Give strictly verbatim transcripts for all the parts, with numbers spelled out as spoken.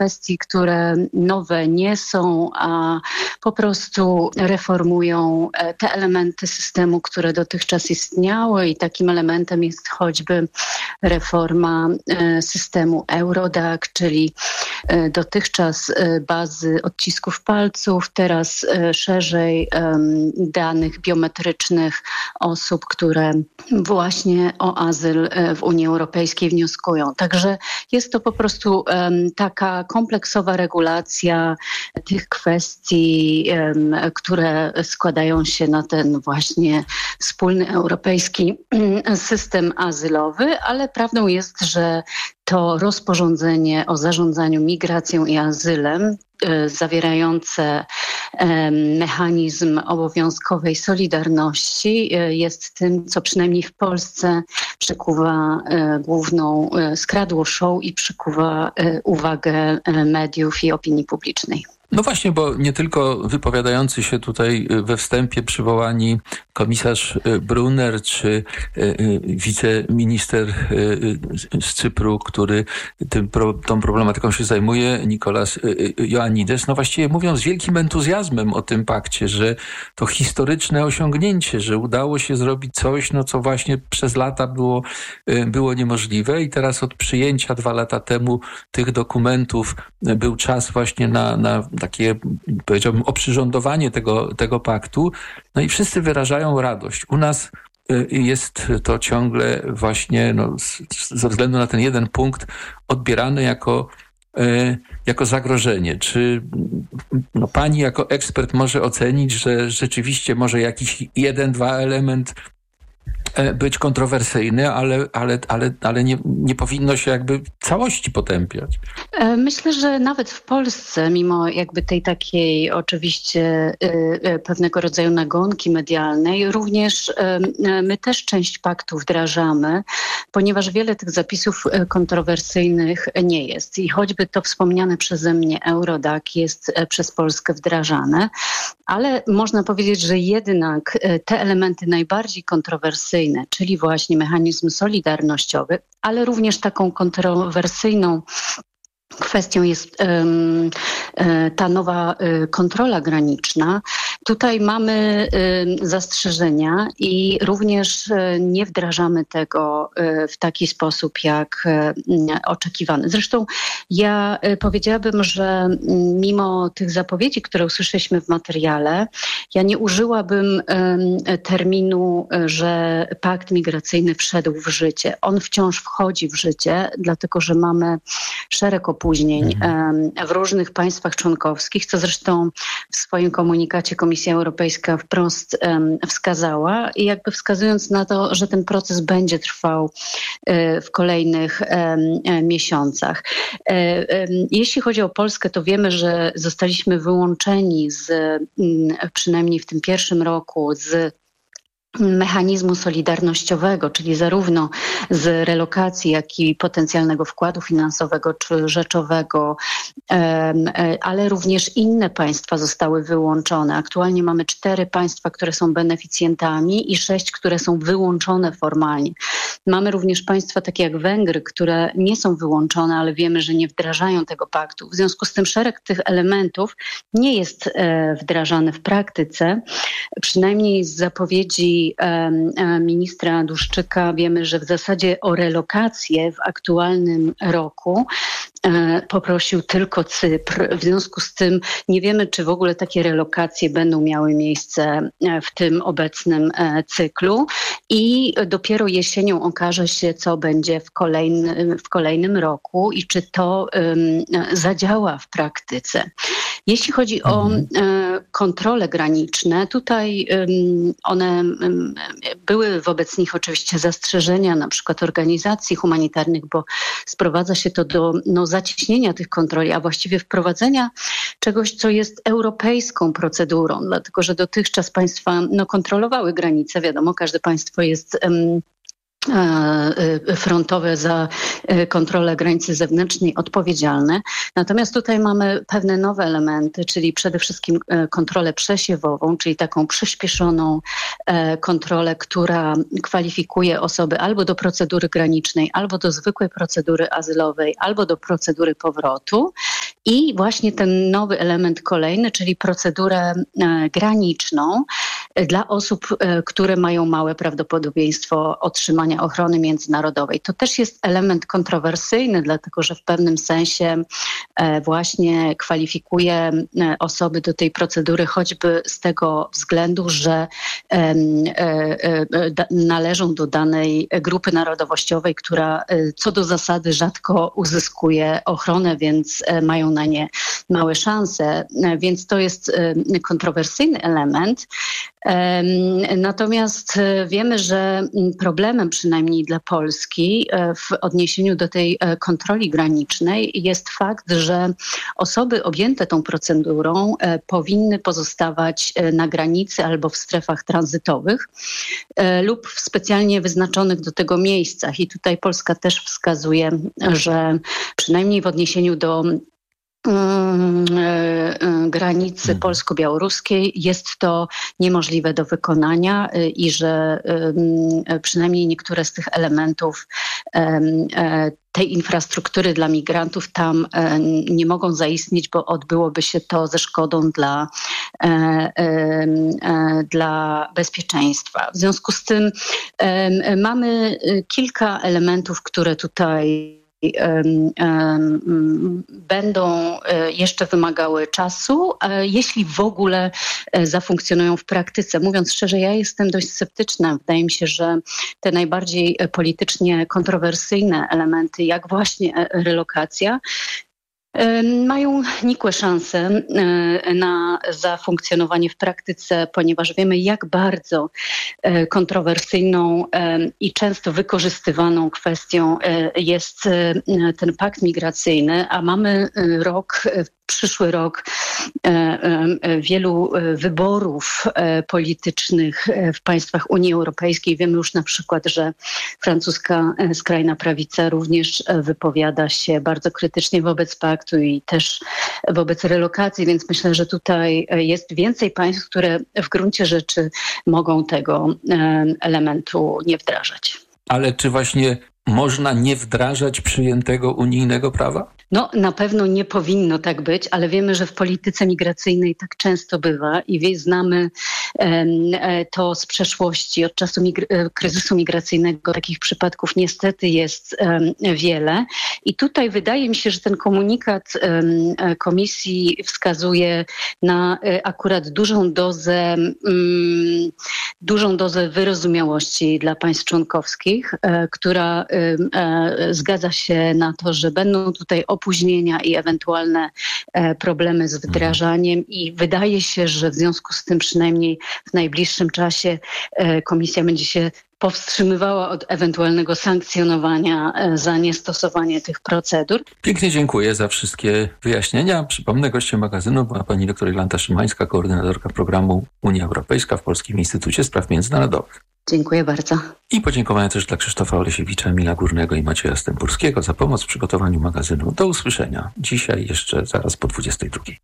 kwestii, które nowe nie są, a po prostu reformują te elementy systemu, które dotychczas istniały i takim elementem jest choćby reforma systemu Eurodac, czyli dotychczas bazy odcisków palców, teraz szerzej danych biometrycznych osób, które właśnie o azyl w Unii Europejskiej wnioskują. Także jest to po prostu taka kompleksowa regulacja tych kwestii, które składają się na ten właśnie wspólny europejski system azylowy, ale prawdą jest, że to rozporządzenie o zarządzaniu migracją i azylem zawierające mechanizm obowiązkowej solidarności jest tym, co przynajmniej w Polsce przykuwa główną skradło show i przykuwa uwagę mediów i opinii publicznej. No właśnie, bo nie tylko wypowiadający się tutaj we wstępie przywołani komisarz Brunner czy wiceminister z Cypru, który tym, tą problematyką się zajmuje, Nikolas Ioannidis, no właściwie mówią z wielkim entuzjazmem o tym pakcie, że to historyczne osiągnięcie, że udało się zrobić coś, no co właśnie przez lata było, było niemożliwe i teraz od przyjęcia dwa lata temu tych dokumentów był czas właśnie na, na takie, powiedziałbym, oprzyrządowanie tego, tego paktu. No i wszyscy wyrażają radość. U nas jest to ciągle właśnie no, ze względu na ten jeden punkt odbierane jako, jako zagrożenie. Czy no, pani jako ekspert może ocenić, że rzeczywiście może jakiś jeden, dwa element być kontrowersyjny, ale, ale, ale, ale nie, nie powinno się jakby całości potępiać. Myślę, że nawet w Polsce, mimo jakby tej takiej oczywiście pewnego rodzaju nagonki medialnej, również my też część paktu wdrażamy, ponieważ wiele tych zapisów kontrowersyjnych nie jest. I choćby to wspomniane przeze mnie Eurodac jest przez Polskę wdrażane, ale można powiedzieć, że jednak te elementy najbardziej kontrowersyjne, czyli właśnie mechanizm solidarnościowy, ale również taką kontrowersyjną kwestią jest um, ta nowa um, kontrola graniczna. Tutaj mamy um, zastrzeżenia i również um, nie wdrażamy tego um, w taki sposób, jak um, oczekiwany. Zresztą ja um, powiedziałabym, że um, mimo tych zapowiedzi, które usłyszeliśmy w materiale, ja nie użyłabym um, terminu, że pakt migracyjny wszedł w życie. On wciąż wchodzi w życie, dlatego że mamy szereg opóźnień w różnych państwach członkowskich, co zresztą w swoim komunikacie Komisja Europejska wprost wskazała i jakby wskazując na to, że ten proces będzie trwał w kolejnych miesiącach. Jeśli chodzi o Polskę, to wiemy, że zostaliśmy wyłączeni z, przynajmniej w tym pierwszym roku, z mechanizmu solidarnościowego, czyli zarówno z relokacji, jak i potencjalnego wkładu finansowego czy rzeczowego, ale również inne państwa zostały wyłączone. Aktualnie mamy cztery państwa, które są beneficjentami i sześć, które są wyłączone formalnie. Mamy również państwa takie jak Węgry, które nie są wyłączone, ale wiemy, że nie wdrażają tego paktu. W związku z tym szereg tych elementów nie jest wdrażany w praktyce. Przynajmniej z zapowiedzi ministra Duszczyka wiemy, że w zasadzie o relokację w aktualnym roku poprosił tylko Cypr. W związku z tym nie wiemy, czy w ogóle takie relokacje będą miały miejsce w tym obecnym cyklu i dopiero jesienią okaże się, co będzie w kolejnym, w kolejnym roku i czy to um, zadziała w praktyce. Jeśli chodzi o um, kontrole graniczne, tutaj um, one um, były wobec nich oczywiście zastrzeżenia, na przykład organizacji humanitarnych, bo sprowadza się to do no, zacieśnienia tych kontroli, a właściwie wprowadzenia czegoś, co jest europejską procedurą, dlatego że dotychczas państwa no, kontrolowały granice. Wiadomo, każde państwo jest um, frontowe za kontrolę granicy zewnętrznej odpowiedzialne. Natomiast tutaj mamy pewne nowe elementy, czyli przede wszystkim kontrolę przesiewową, czyli taką przyspieszoną kontrolę, która kwalifikuje osoby albo do procedury granicznej, albo do zwykłej procedury azylowej, albo do procedury powrotu. I właśnie ten nowy element kolejny, czyli procedurę graniczną dla osób, które mają małe prawdopodobieństwo otrzymania ochrony międzynarodowej. To też jest element kontrowersyjny, dlatego że w pewnym sensie właśnie kwalifikuje osoby do tej procedury choćby z tego względu, że należą do danej grupy narodowościowej, która co do zasady rzadko uzyskuje ochronę, więc mają na nie małe szanse. Więc to jest kontrowersyjny element. Natomiast wiemy, że problemem przynajmniej dla Polski w odniesieniu do tej kontroli granicznej jest fakt, że osoby objęte tą procedurą powinny pozostawać na granicy albo w strefach tranzytowych lub w specjalnie wyznaczonych do tego miejscach. I tutaj Polska też wskazuje, że przynajmniej w odniesieniu do granicy polsko-białoruskiej jest to niemożliwe do wykonania i że przynajmniej niektóre z tych elementów tej infrastruktury dla migrantów tam nie mogą zaistnieć, bo odbyłoby się to ze szkodą dla, dla bezpieczeństwa. W związku z tym mamy kilka elementów, które tutaj będą jeszcze wymagały czasu, jeśli w ogóle zafunkcjonują w praktyce. Mówiąc szczerze, ja jestem dość sceptyczna. Wydaje mi się, że te najbardziej politycznie kontrowersyjne elementy, jak właśnie relokacja, mają nikłe szanse na zafunkcjonowanie w praktyce, ponieważ wiemy, jak bardzo kontrowersyjną i często wykorzystywaną kwestią jest ten pakt migracyjny, a mamy rok, przyszły rok wielu wyborów politycznych w państwach Unii Europejskiej. Wiemy już na przykład, że francuska skrajna prawica również wypowiada się bardzo krytycznie wobec paktu i też wobec relokacji, więc myślę, że tutaj jest więcej państw, które w gruncie rzeczy mogą tego elementu nie wdrażać. Ale czy właśnie można nie wdrażać przyjętego unijnego prawa? No, na pewno nie powinno tak być, ale wiemy, że w polityce migracyjnej tak często bywa i wie, znamy e, to z przeszłości. Od czasu migr- kryzysu migracyjnego takich przypadków niestety jest e, wiele. I tutaj wydaje mi się, że ten komunikat e, Komisji wskazuje na e, akurat dużą dozę, mm, dużą dozę wyrozumiałości dla państw członkowskich, e, która e, e, zgadza się na to, że będą tutaj opóźnienia i ewentualne e, problemy z wdrażaniem i wydaje się, że w związku z tym przynajmniej w najbliższym czasie e, Komisja będzie się powstrzymywała od ewentualnego sankcjonowania e, za niestosowanie tych procedur. Pięknie dziękuję za wszystkie wyjaśnienia. Przypomnę, gościem magazynu była pani doktor Jolanta Szymańska, koordynatorka programu Unia Europejska w Polskim Instytucie Spraw Międzynarodowych. Dziękuję bardzo. I podziękowania też dla Krzysztofa Olesiewicza, Emila Górnego i Macieja Stępurskiego za pomoc w przygotowaniu magazynu. Do usłyszenia. Dzisiaj jeszcze zaraz po dwudziestej drugiej.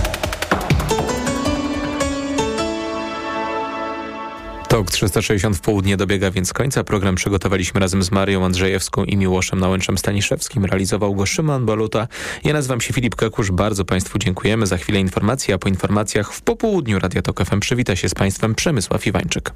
Tok trzysta sześćdziesiąt w południe dobiega więc końca. Program przygotowaliśmy razem z Marią Andrzejewską i Miłoszem Nałęczem-Staniszewskim. Realizował go Szymon Baluta. Ja nazywam się Filip Kekusz. Bardzo Państwu dziękujemy. Za chwilę informacje, a po informacjach w popołudniu Radia Tok F M przywita się z Państwem Przemysław Iwańczyk.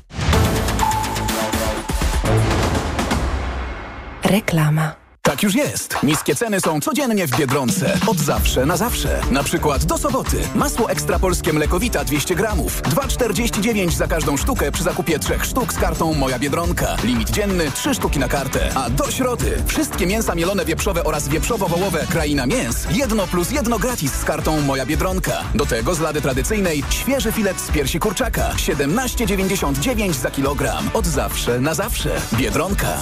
Reklama. Tak już jest. Niskie ceny są codziennie w Biedronce. Od zawsze na zawsze. Na przykład do soboty. Masło ekstra polskie mlekowita dwieście gramów. dwa czterdzieści dziewięć za każdą sztukę przy zakupie trzech sztuk z kartą Moja Biedronka. Limit dzienny trzy sztuki na kartę. A do środy wszystkie mięsa mielone wieprzowe oraz wieprzowo-wołowe Kraina Mięs. Jedno plus jedno gratis z kartą Moja Biedronka. Do tego z lady tradycyjnej świeży filet z piersi kurczaka. siedemnaście dziewięćdziesiąt dziewięć za kilogram. Od zawsze na zawsze. Biedronka.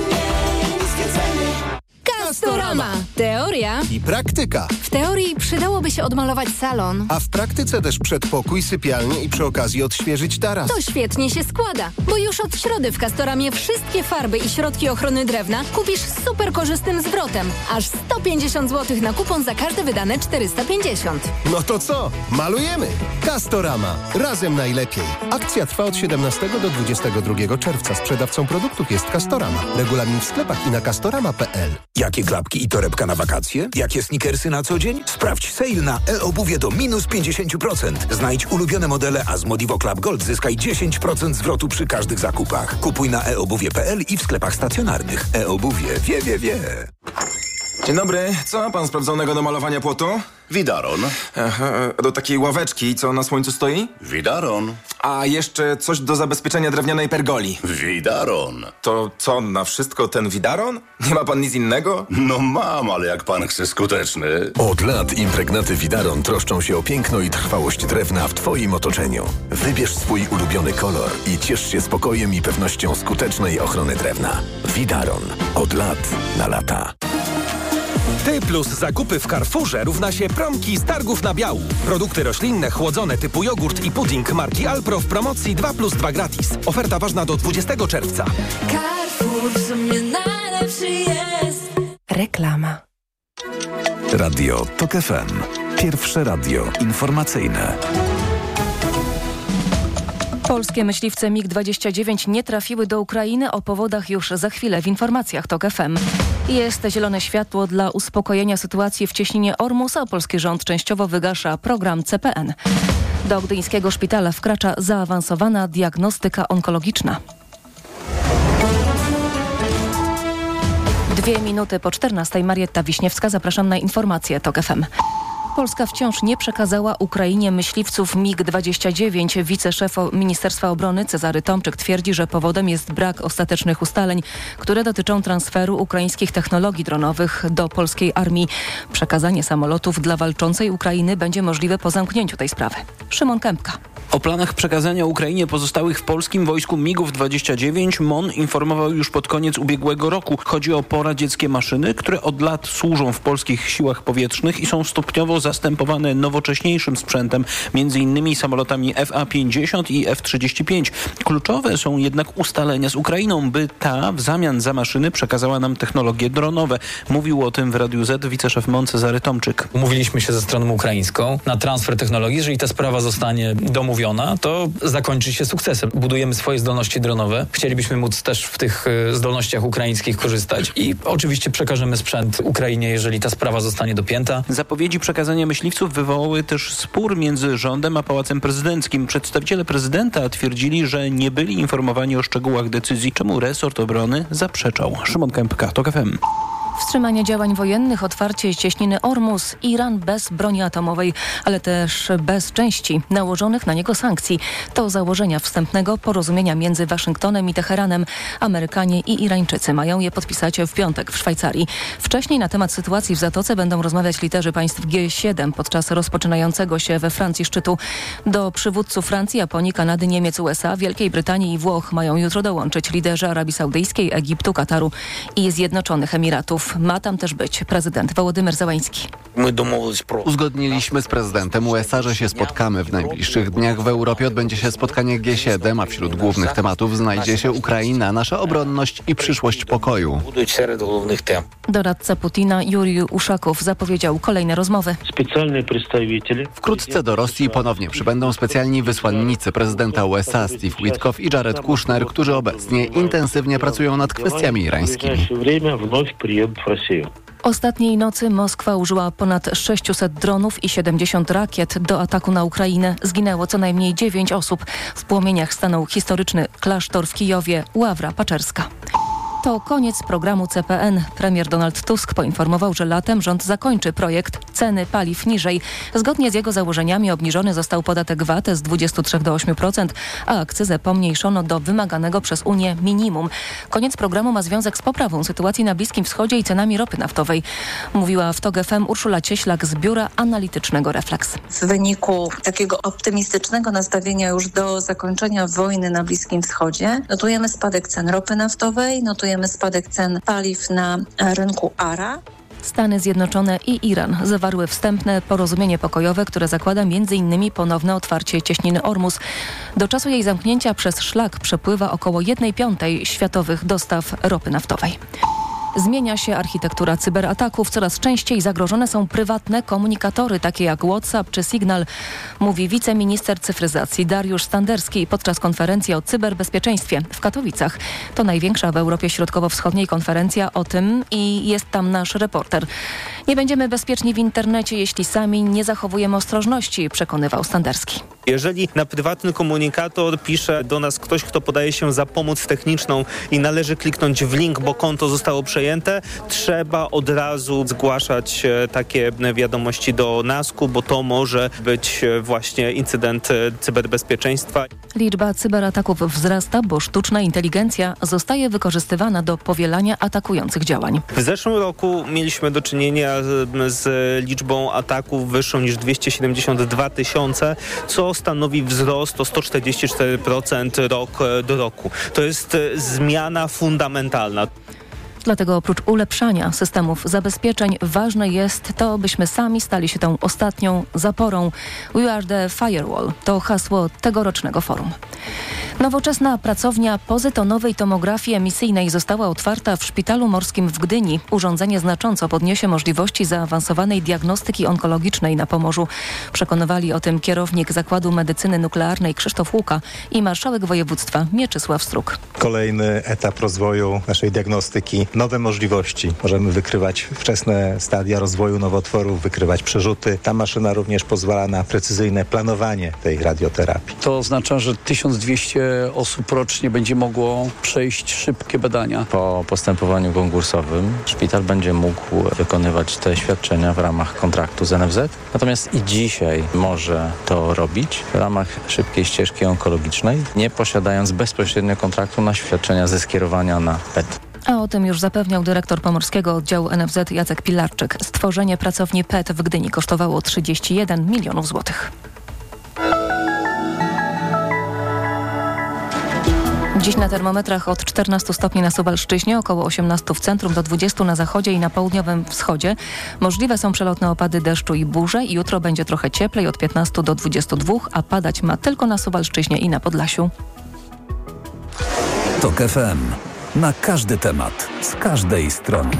Castorama. Teoria i praktyka. W teorii przydałoby się odmalować salon. A w praktyce też przedpokój, sypialnię i przy okazji odświeżyć taras. To świetnie się składa, bo już od środy w Castoramie wszystkie farby i środki ochrony drewna kupisz z super korzystnym zwrotem. Aż sto pięćdziesiąt złotych na kupon za każde wydane czterysta pięćdziesiąt. No to co? Malujemy! Castorama. Razem najlepiej. Akcja trwa od siedemnastego do dwudziestego drugiego czerwca. Sprzedawcą produktów jest Castorama. Regulamin w sklepach i na castorama kropka p l. Jakie niebieskie klapki i torebka na wakacje? Jakie sneakersy na co dzień? Sprawdź sale na e-obuwie do minus pięćdziesiąt procent. Znajdź ulubione modele, a z Modivo Club Gold zyskaj dziesięć procent zwrotu przy każdych zakupach. Kupuj na e obuwie kropka p l i w sklepach stacjonarnych. E-obuwie wie, wie, wie. Dzień dobry. Co ma pan sprawdzonego do malowania płotu? Widaron. Aha, do takiej ławeczki, co na słońcu stoi? Widaron. A jeszcze coś do zabezpieczenia drewnianej pergoli. Widaron. To co, na wszystko ten Widaron? Nie ma pan nic innego? No mam, ale jak pan chce skuteczny. Od lat impregnaty Widaron troszczą się o piękno i trwałość drewna w Twoim otoczeniu. Wybierz swój ulubiony kolor i ciesz się spokojem i pewnością skutecznej ochrony drewna. Widaron. Od lat na lata. Ty plus zakupy w Carrefourze równa się promki z targów na biału. Produkty roślinne, chłodzone typu jogurt i pudding marki Alpro w promocji dwa plus dwa gratis. Oferta ważna do dwudziestego czerwca. Carrefour w sumie najlepszy jest. Reklama. Radio TOK F M. Pierwsze radio informacyjne. Polskie myśliwce mig dwadzieścia dziewięć nie trafiły do Ukrainy. O powodach już za chwilę w informacjach TOK F M. Jest zielone światło dla uspokojenia sytuacji w cieśninie Ormus, a polski rząd częściowo wygasza program C P N. Do gdyńskiego szpitala wkracza zaawansowana diagnostyka onkologiczna. Dwie minuty po czternastej. Marietta Wiśniewska, zapraszam na informacje TOK F M. Polska wciąż nie przekazała Ukrainie myśliwców mig dwadzieścia dziewięć. Wiceszef Ministerstwa Obrony Cezary Tomczyk twierdzi, że powodem jest brak ostatecznych ustaleń, które dotyczą transferu ukraińskich technologii dronowych do polskiej armii. Przekazanie samolotów dla walczącej Ukrainy będzie możliwe po zamknięciu tej sprawy. Szymon Kępka. O planach przekazania Ukrainie pozostałych w polskim wojsku migów dwadzieścia dziewięć M O N informował już pod koniec ubiegłego roku. Chodzi o poradzieckie maszyny, które od lat służą w polskich siłach powietrznych i są stopniowo zastępowane nowocześniejszym sprzętem, między innymi samolotami F A pięćdziesiąt i F trzydzieści pięć. Kluczowe są jednak ustalenia z Ukrainą, by ta w zamian za maszyny przekazała nam technologie dronowe. Mówił o tym w Radiu Z wiceszef M O N Cezary Tomczyk. Umówiliśmy się ze stroną ukraińską na transfer technologii. Jeżeli ta sprawa zostanie domówiona, to zakończy się sukcesem. Budujemy swoje zdolności dronowe. Chcielibyśmy móc też w tych zdolnościach ukraińskich korzystać i oczywiście przekażemy sprzęt Ukrainie, jeżeli ta sprawa zostanie dopięta. Zapowiedzi przekazania myśliwców wywołały też spór między rządem a Pałacem Prezydenckim. Przedstawiciele prezydenta twierdzili, że nie byli informowani o szczegółach decyzji, czemu resort obrony zaprzeczał. Szymon Kępka, TOK F M. Wstrzymanie działań wojennych, otwarcie cieśniny Ormus, Iran bez broni atomowej, ale też bez części nałożonych na niego sankcji. To założenia wstępnego porozumienia między Waszyngtonem i Teheranem. Amerykanie i Irańczycy mają je podpisać w piątek w Szwajcarii. Wcześniej na temat sytuacji w Zatoce będą rozmawiać liderzy państw G siedem podczas rozpoczynającego się we Francji szczytu. Do przywódców Francji, Japonii, Kanady, Niemiec, U S A, Wielkiej Brytanii i Włoch mają jutro dołączyć liderzy Arabii Saudyjskiej, Egiptu, Kataru i Zjednoczonych Emiratów. Ma tam też być prezydent Wołodymyr Zełański. Uzgodniliśmy z prezydentem U S A, że się spotkamy. W najbliższych dniach w Europie odbędzie się spotkanie G siedem, a wśród głównych tematów znajdzie się Ukraina, nasza obronność i przyszłość pokoju. Doradca Putina Jurij Uszakow zapowiedział kolejne rozmowy. Wkrótce do Rosji ponownie przybędą specjalni wysłannicy prezydenta U S A Steve Witkoff i Jared Kushner, którzy obecnie intensywnie pracują nad kwestiami irańskimi. Ostatniej nocy Moskwa użyła ponad sześciuset dronów i siedemdziesiąt rakiet do ataku na Ukrainę. Zginęło co najmniej dziewięć osób. W płomieniach stanął historyczny klasztor w Kijowie, Ławra Paczerska. To koniec programu C P N. Premier Donald Tusk poinformował, że latem rząd zakończy projekt ceny paliw niżej. Zgodnie z jego założeniami obniżony został podatek V A T z dwudziestu trzech do ośmiu procent, a akcyzę pomniejszono do wymaganego przez Unię minimum. Koniec programu ma związek z poprawą sytuacji na Bliskim Wschodzie i cenami ropy naftowej. Mówiła w TOK F M Urszula Cieślak z Biura Analitycznego Refleks. W wyniku takiego optymistycznego nastawienia już do zakończenia wojny na Bliskim Wschodzie notujemy spadek cen ropy naftowej, notujemy spadek cen paliw na rynku A R A. Stany Zjednoczone i Iran zawarły wstępne porozumienie pokojowe, które zakłada między innymi ponowne otwarcie cieśniny Ormus. Do czasu jej zamknięcia przez szlak przepływa około jednej piątej światowych dostaw ropy naftowej. Zmienia się architektura cyberataków. Coraz częściej zagrożone są prywatne komunikatory, takie jak WhatsApp czy Signal, mówi wiceminister cyfryzacji Dariusz Standerski podczas konferencji o cyberbezpieczeństwie w Katowicach. To największa w Europie Środkowo-Wschodniej konferencja o tym i jest tam nasz reporter. Nie będziemy bezpieczni w internecie, jeśli sami nie zachowujemy ostrożności, przekonywał Standerski. Jeżeli na prywatny komunikator pisze do nas ktoś, kto podaje się za pomoc techniczną i należy kliknąć w link, bo konto zostało przejęte, trzeba od razu zgłaszać takie wiadomości do nasku, bo to może być właśnie incydent cyberbezpieczeństwa. Liczba cyberataków wzrasta, bo sztuczna inteligencja zostaje wykorzystywana do powielania atakujących działań. W zeszłym roku mieliśmy do czynienia z liczbą ataków wyższą niż dwieście siedemdziesiąt dwa tysiące, co stanowi wzrost o sto czterdzieści cztery procent rok do roku. To jest zmiana fundamentalna. Dlatego oprócz ulepszania systemów zabezpieczeń ważne jest to, byśmy sami stali się tą ostatnią zaporą. We are the firewall to hasło tegorocznego forum. Nowoczesna pracownia pozytonowej tomografii emisyjnej została otwarta w Szpitalu Morskim w Gdyni. Urządzenie znacząco podniesie możliwości zaawansowanej diagnostyki onkologicznej na Pomorzu. Przekonywali o tym kierownik Zakładu Medycyny Nuklearnej Krzysztof Łuka i marszałek województwa Mieczysław Struk. Kolejny etap rozwoju naszej diagnostyki. Nowe możliwości. Możemy wykrywać wczesne stadia rozwoju nowotworów, wykrywać przerzuty. Ta maszyna również pozwala na precyzyjne planowanie tej radioterapii. To oznacza, że tysiąc dwieście osób rocznie będzie mogło przejść szybkie badania. Po postępowaniu konkursowym szpital będzie mógł wykonywać te świadczenia w ramach kontraktu z N F Z. Natomiast i dzisiaj może to robić w ramach szybkiej ścieżki onkologicznej, nie posiadając bezpośrednio kontraktu na świadczenia ze skierowania na P E T. A o tym już zapewniał dyrektor pomorskiego oddziału N F Z Jacek Pilarczyk. Stworzenie pracowni P E T w Gdyni kosztowało trzydzieści jeden milionów złotych. Dziś na termometrach od czternastu stopni na Suwalszczyźnie, około osiemnastu w centrum, do dwudziestu na zachodzie i na południowym wschodzie. Możliwe są przelotne opady deszczu i burze. Jutro będzie trochę cieplej, od piętnastu do dwudziestu dwóch, a padać ma tylko na Suwalszczyźnie i na Podlasiu. TOK F M. Na każdy temat, z każdej strony.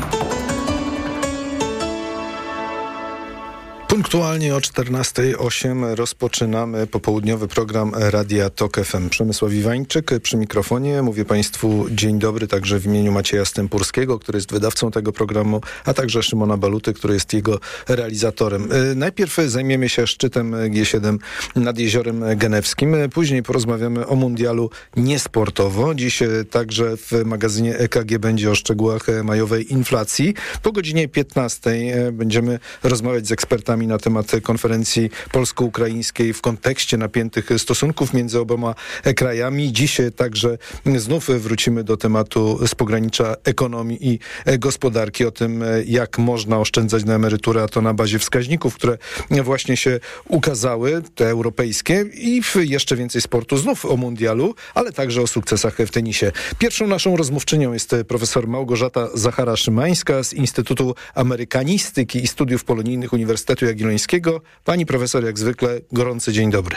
Punktualnie o czternasta osiem rozpoczynamy popołudniowy program Radia TOK F M. Przemysław Iwańczyk przy mikrofonie. Mówię Państwu dzień dobry także w imieniu Macieja Stępurskiego, który jest wydawcą tego programu, a także Szymona Baluty, który jest jego realizatorem. Najpierw zajmiemy się szczytem G siedem nad Jeziorem Genewskim. Później porozmawiamy o mundialu niesportowo. Dziś także w magazynie E K G będzie o szczegółach majowej inflacji. Po godzinie piętnastej będziemy rozmawiać z ekspertami na temat konferencji polsko-ukraińskiej w kontekście napiętych stosunków między oboma krajami. Dziś także znów wrócimy do tematu z pogranicza ekonomii i gospodarki, o tym, jak można oszczędzać na emeryturę, a to na bazie wskaźników, które właśnie się ukazały, te europejskie, i jeszcze więcej sportu, znów o mundialu, ale także o sukcesach w tenisie. Pierwszą naszą rozmówczynią jest profesor Małgorzata Zachara-Szymańska z Instytutu Amerykanistyki i Studiów Polonijnych Uniwersytetu Jagiellońskiego. Pani profesor, jak zwykle, gorący dzień dobry.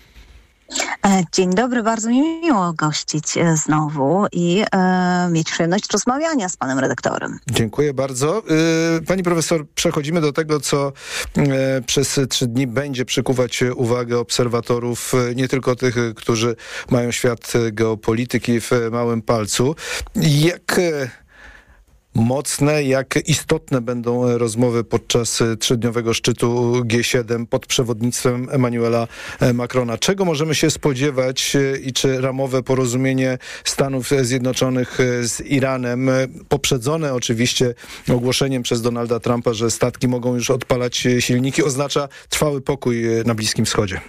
Dzień dobry, bardzo mi miło gościć znowu i e, mieć przyjemność rozmawiania z panem redaktorem. Dziękuję bardzo. Pani profesor, przechodzimy do tego, co e, przez trzy dni będzie przykuwać uwagę obserwatorów, nie tylko tych, którzy mają świat geopolityki w małym palcu. Jak mocne, jak istotne będą rozmowy podczas trzydniowego szczytu G siedem pod przewodnictwem Emmanuela Macrona? Czego możemy się spodziewać i czy ramowe porozumienie Stanów Zjednoczonych z Iranem, poprzedzone oczywiście ogłoszeniem przez Donalda Trumpa, że statki mogą już odpalać silniki, oznacza trwały pokój na Bliskim Wschodzie?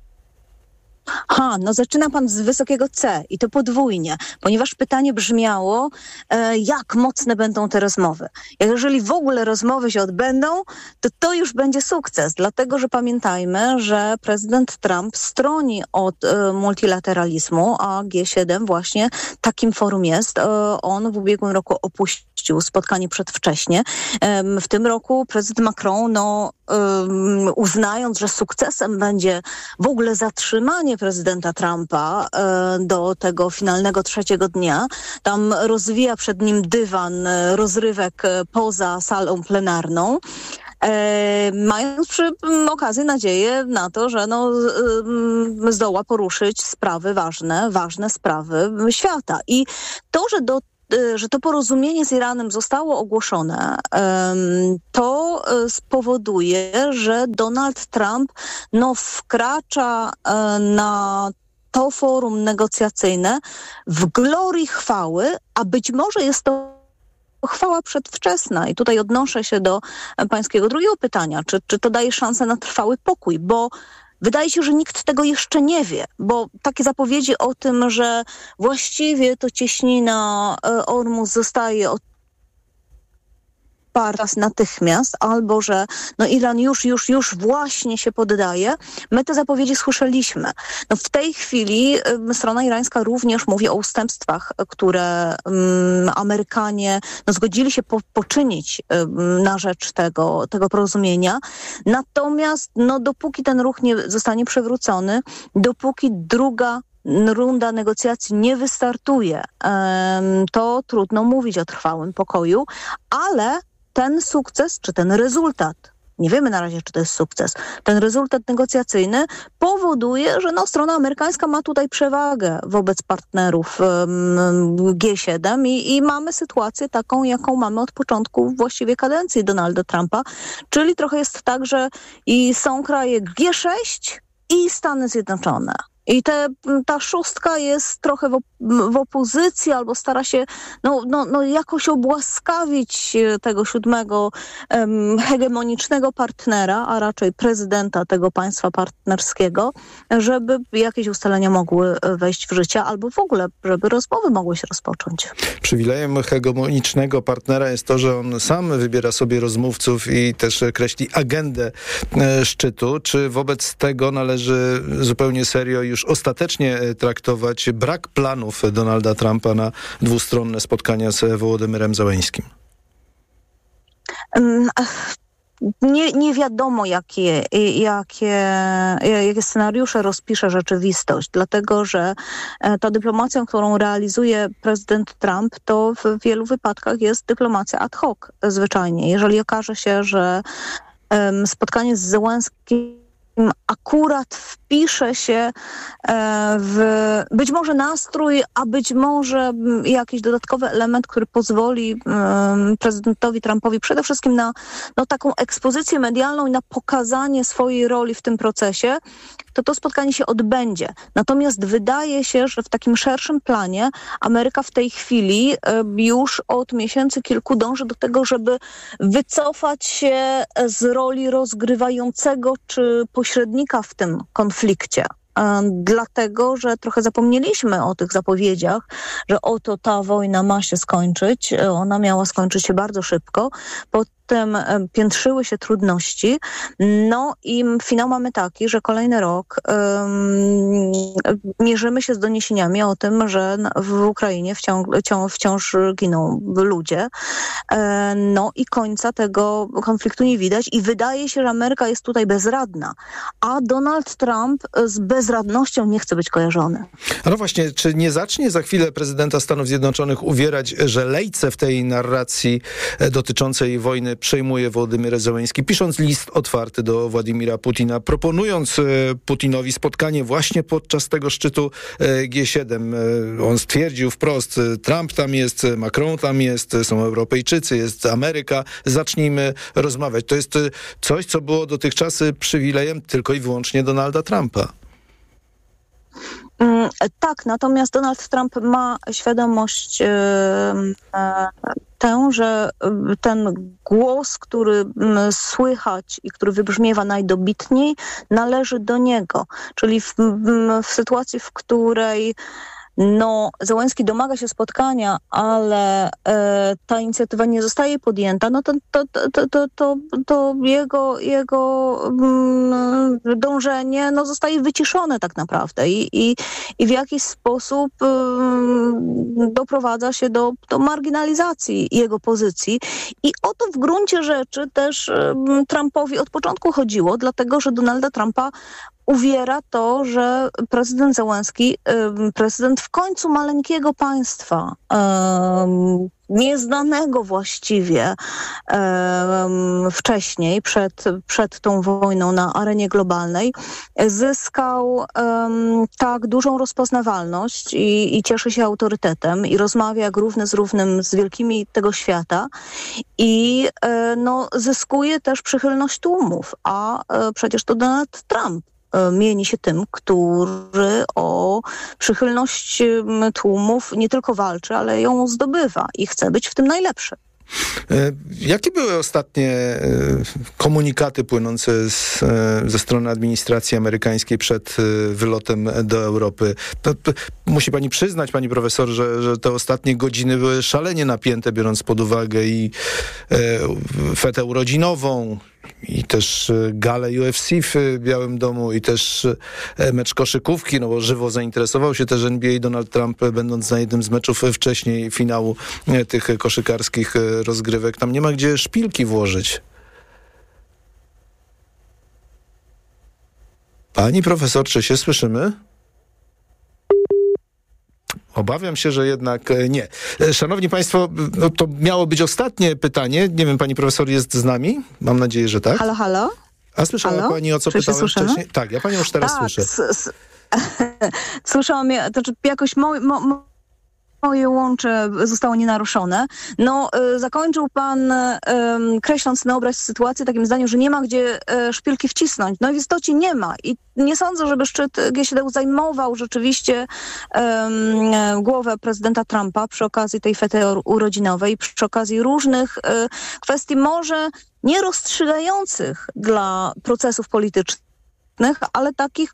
Ha, no zaczyna pan z wysokiego C i to podwójnie, ponieważ pytanie brzmiało, e, jak mocne będą te rozmowy. Jeżeli w ogóle rozmowy się odbędą, to to już będzie sukces, dlatego że pamiętajmy, że prezydent Trump stroni od e, multilateralizmu, a G siedem właśnie takim forum jest. E, on w ubiegłym roku opuścił spotkanie przedwcześnie. E, w tym roku prezydent Macron, no, e, uznając, że sukcesem będzie w ogóle zatrzymanie przygotowanie prezydenta Trumpa e, do tego finalnego trzeciego dnia. Tam rozwija przed nim dywan e, rozrywek e, poza salą plenarną. E, mając przy m, okazji nadzieję na to, że no, z, zdoła poruszyć sprawy ważne, ważne sprawy świata. I to, że do że to porozumienie z Iranem zostało ogłoszone, to spowoduje, że Donald Trump no, wkracza na to forum negocjacyjne w glorii chwały, a być może jest to chwała przedwczesna. I tutaj odnoszę się do pańskiego drugiego pytania, czy, czy to daje szansę na trwały pokój, bo wydaje się, że nikt tego jeszcze nie wie, bo takie zapowiedzi o tym, że właściwie to cieśnina Ormus zostaje oparta natychmiast, albo że no Iran już, już, już właśnie się poddaje, my te zapowiedzi słyszeliśmy. No w tej chwili y, strona irańska również mówi o ustępstwach, które y, Amerykanie no, zgodzili się po, poczynić y, na rzecz tego, tego porozumienia. Natomiast no, dopóki ten ruch nie zostanie przywrócony, dopóki druga runda negocjacji nie wystartuje, y, to trudno mówić o trwałym pokoju, ale ten sukces, czy ten rezultat, nie wiemy na razie, czy to jest sukces, ten rezultat negocjacyjny powoduje, że no, strona amerykańska ma tutaj przewagę wobec partnerów um, G siedem i, i mamy sytuację taką, jaką mamy od początku właściwie kadencji Donalda Trumpa, czyli trochę jest tak, że i są kraje G sześć i Stany Zjednoczone. I te, ta szóstka jest trochę w, op- w opozycji albo stara się no, no, no jakoś obłaskawić tego siódmego um, hegemonicznego partnera, a raczej prezydenta tego państwa partnerskiego, żeby jakieś ustalenia mogły wejść w życie albo w ogóle, żeby rozmowy mogły się rozpocząć. Przywilejem hegemonicznego partnera jest to, że on sam wybiera sobie rozmówców i też kreśli agendę e, szczytu. Czy wobec tego należy zupełnie serio już ostatecznie traktować brak planów Donalda Trumpa na dwustronne spotkania z Wołodymyrem Zełeńskim? Um, Nie, nie wiadomo, jakie, jakie, jakie scenariusze rozpisze rzeczywistość, dlatego że ta dyplomacja, którą realizuje prezydent Trump, to w wielu wypadkach jest dyplomacja ad hoc zwyczajnie. Jeżeli okaże się, że um, spotkanie z Zełenskim akurat wpisze się w być może nastrój, a być może jakiś dodatkowy element, który pozwoli prezydentowi Trumpowi przede wszystkim na no, taką ekspozycję medialną i na pokazanie swojej roli w tym procesie, to to spotkanie się odbędzie. Natomiast wydaje się, że w takim szerszym planie Ameryka w tej chwili już od miesięcy kilku dąży do tego, żeby wycofać się z roli rozgrywającego czy pośrednika w tym konflikcie. Dlatego, że trochę zapomnieliśmy o tych zapowiedziach, że oto ta wojna ma się skończyć. Ona miała skończyć się bardzo szybko. Potem piętrzyły się trudności. No i finał mamy taki, że kolejny rok um, mierzymy się z doniesieniami o tym, że w Ukrainie wciąż, wciąż giną ludzie. E, no i końca tego konfliktu nie widać i wydaje się, że Ameryka jest tutaj bezradna. A Donald Trump z bezradnością nie chce być kojarzony. No właśnie, czy nie zacznie za chwilę prezydenta Stanów Zjednoczonych uwierać, że lejce w tej narracji dotyczącej wojny przejmuje Wołodymyr Zełeński, pisząc list otwarty do Władimira Putina, proponując Putinowi spotkanie właśnie podczas tego szczytu G siedem. On stwierdził wprost, Trump tam jest, Macron tam jest, są Europejczycy, jest Ameryka, zacznijmy rozmawiać. To jest coś, co było dotychczas przywilejem tylko i wyłącznie Donalda Trumpa. Tak, natomiast Donald Trump ma świadomość e, e, tę, że ten głos, który m, słychać i który wybrzmiewa najdobitniej, należy do niego. Czyli w, m, w sytuacji, w której no, Zełenski domaga się spotkania, ale e, ta inicjatywa nie zostaje podjęta, no to, to, to, to, to, to jego, jego mm, dążenie no, zostaje wyciszone tak naprawdę i, i, i w jakiś sposób mm, doprowadza się do, do marginalizacji jego pozycji. I o to w gruncie rzeczy też mm, Trumpowi od początku chodziło, dlatego że Donalda Trumpa uwiera to, że prezydent Zełenski, prezydent w końcu maleńkiego państwa, nieznanego właściwie wcześniej, przed, przed tą wojną na arenie globalnej, zyskał tak dużą rozpoznawalność i, i cieszy się autorytetem i rozmawia jak równy z równym z wielkimi tego świata i no, zyskuje też przychylność tłumów, a przecież to Donald Trump mieni się tym, który o przychylność tłumów nie tylko walczy, ale ją zdobywa i chce być w tym najlepszy. Jakie były ostatnie komunikaty płynące z, ze strony administracji amerykańskiej przed wylotem do Europy? To, to, musi pani przyznać, pani profesor, że, że te ostatnie godziny były szalenie napięte, biorąc pod uwagę i e, fetę urodzinową, i też galę U F C w Białym Domu, i też mecz koszykówki, no bo żywo zainteresował się też N B A Donald Trump, będąc na jednym z meczów wcześniej finału tych koszykarskich rozgrywek. Tam nie ma gdzie szpilki włożyć. Pani profesor, czy się słyszymy? Obawiam się, że jednak nie. Szanowni Państwo, no to miało być ostatnie pytanie. Nie wiem, pani profesor jest z nami? Mam nadzieję, że tak. Halo, halo? A słyszała halo? pani, o co Czy pytałem wcześniej? Tak, ja panią już teraz tak, słyszę. S- s- Słyszałam, to znaczy jakoś mo- mo- mo- moje łącze zostało nienaruszone. No, y, zakończył pan y, kreśląc na obraz sytuację takim zdaniem, że nie ma gdzie y, szpilki wcisnąć. No w istocie nie ma. I nie sądzę, żeby szczyt G siedem zajmował rzeczywiście y, głowę prezydenta Trumpa przy okazji tej fety urodzinowej, przy okazji różnych y, kwestii może nie rozstrzygających dla procesów politycznych, ale takich.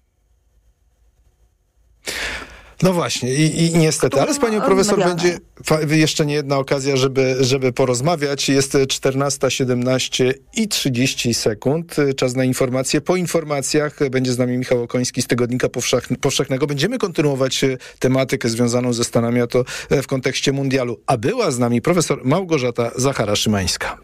No właśnie i, i niestety, ale z panią profesor będzie fa- jeszcze nie jedna okazja, żeby, żeby porozmawiać. Jest czternasta siedemnaście i trzydzieści sekund. Czas na informacje. Po informacjach będzie z nami Michał Okoński z Tygodnika Powszechn- Powszechnego. Będziemy kontynuować tematykę związaną ze Stanami, a to w kontekście mundialu. A była z nami profesor Małgorzata Zachara-Szymańska.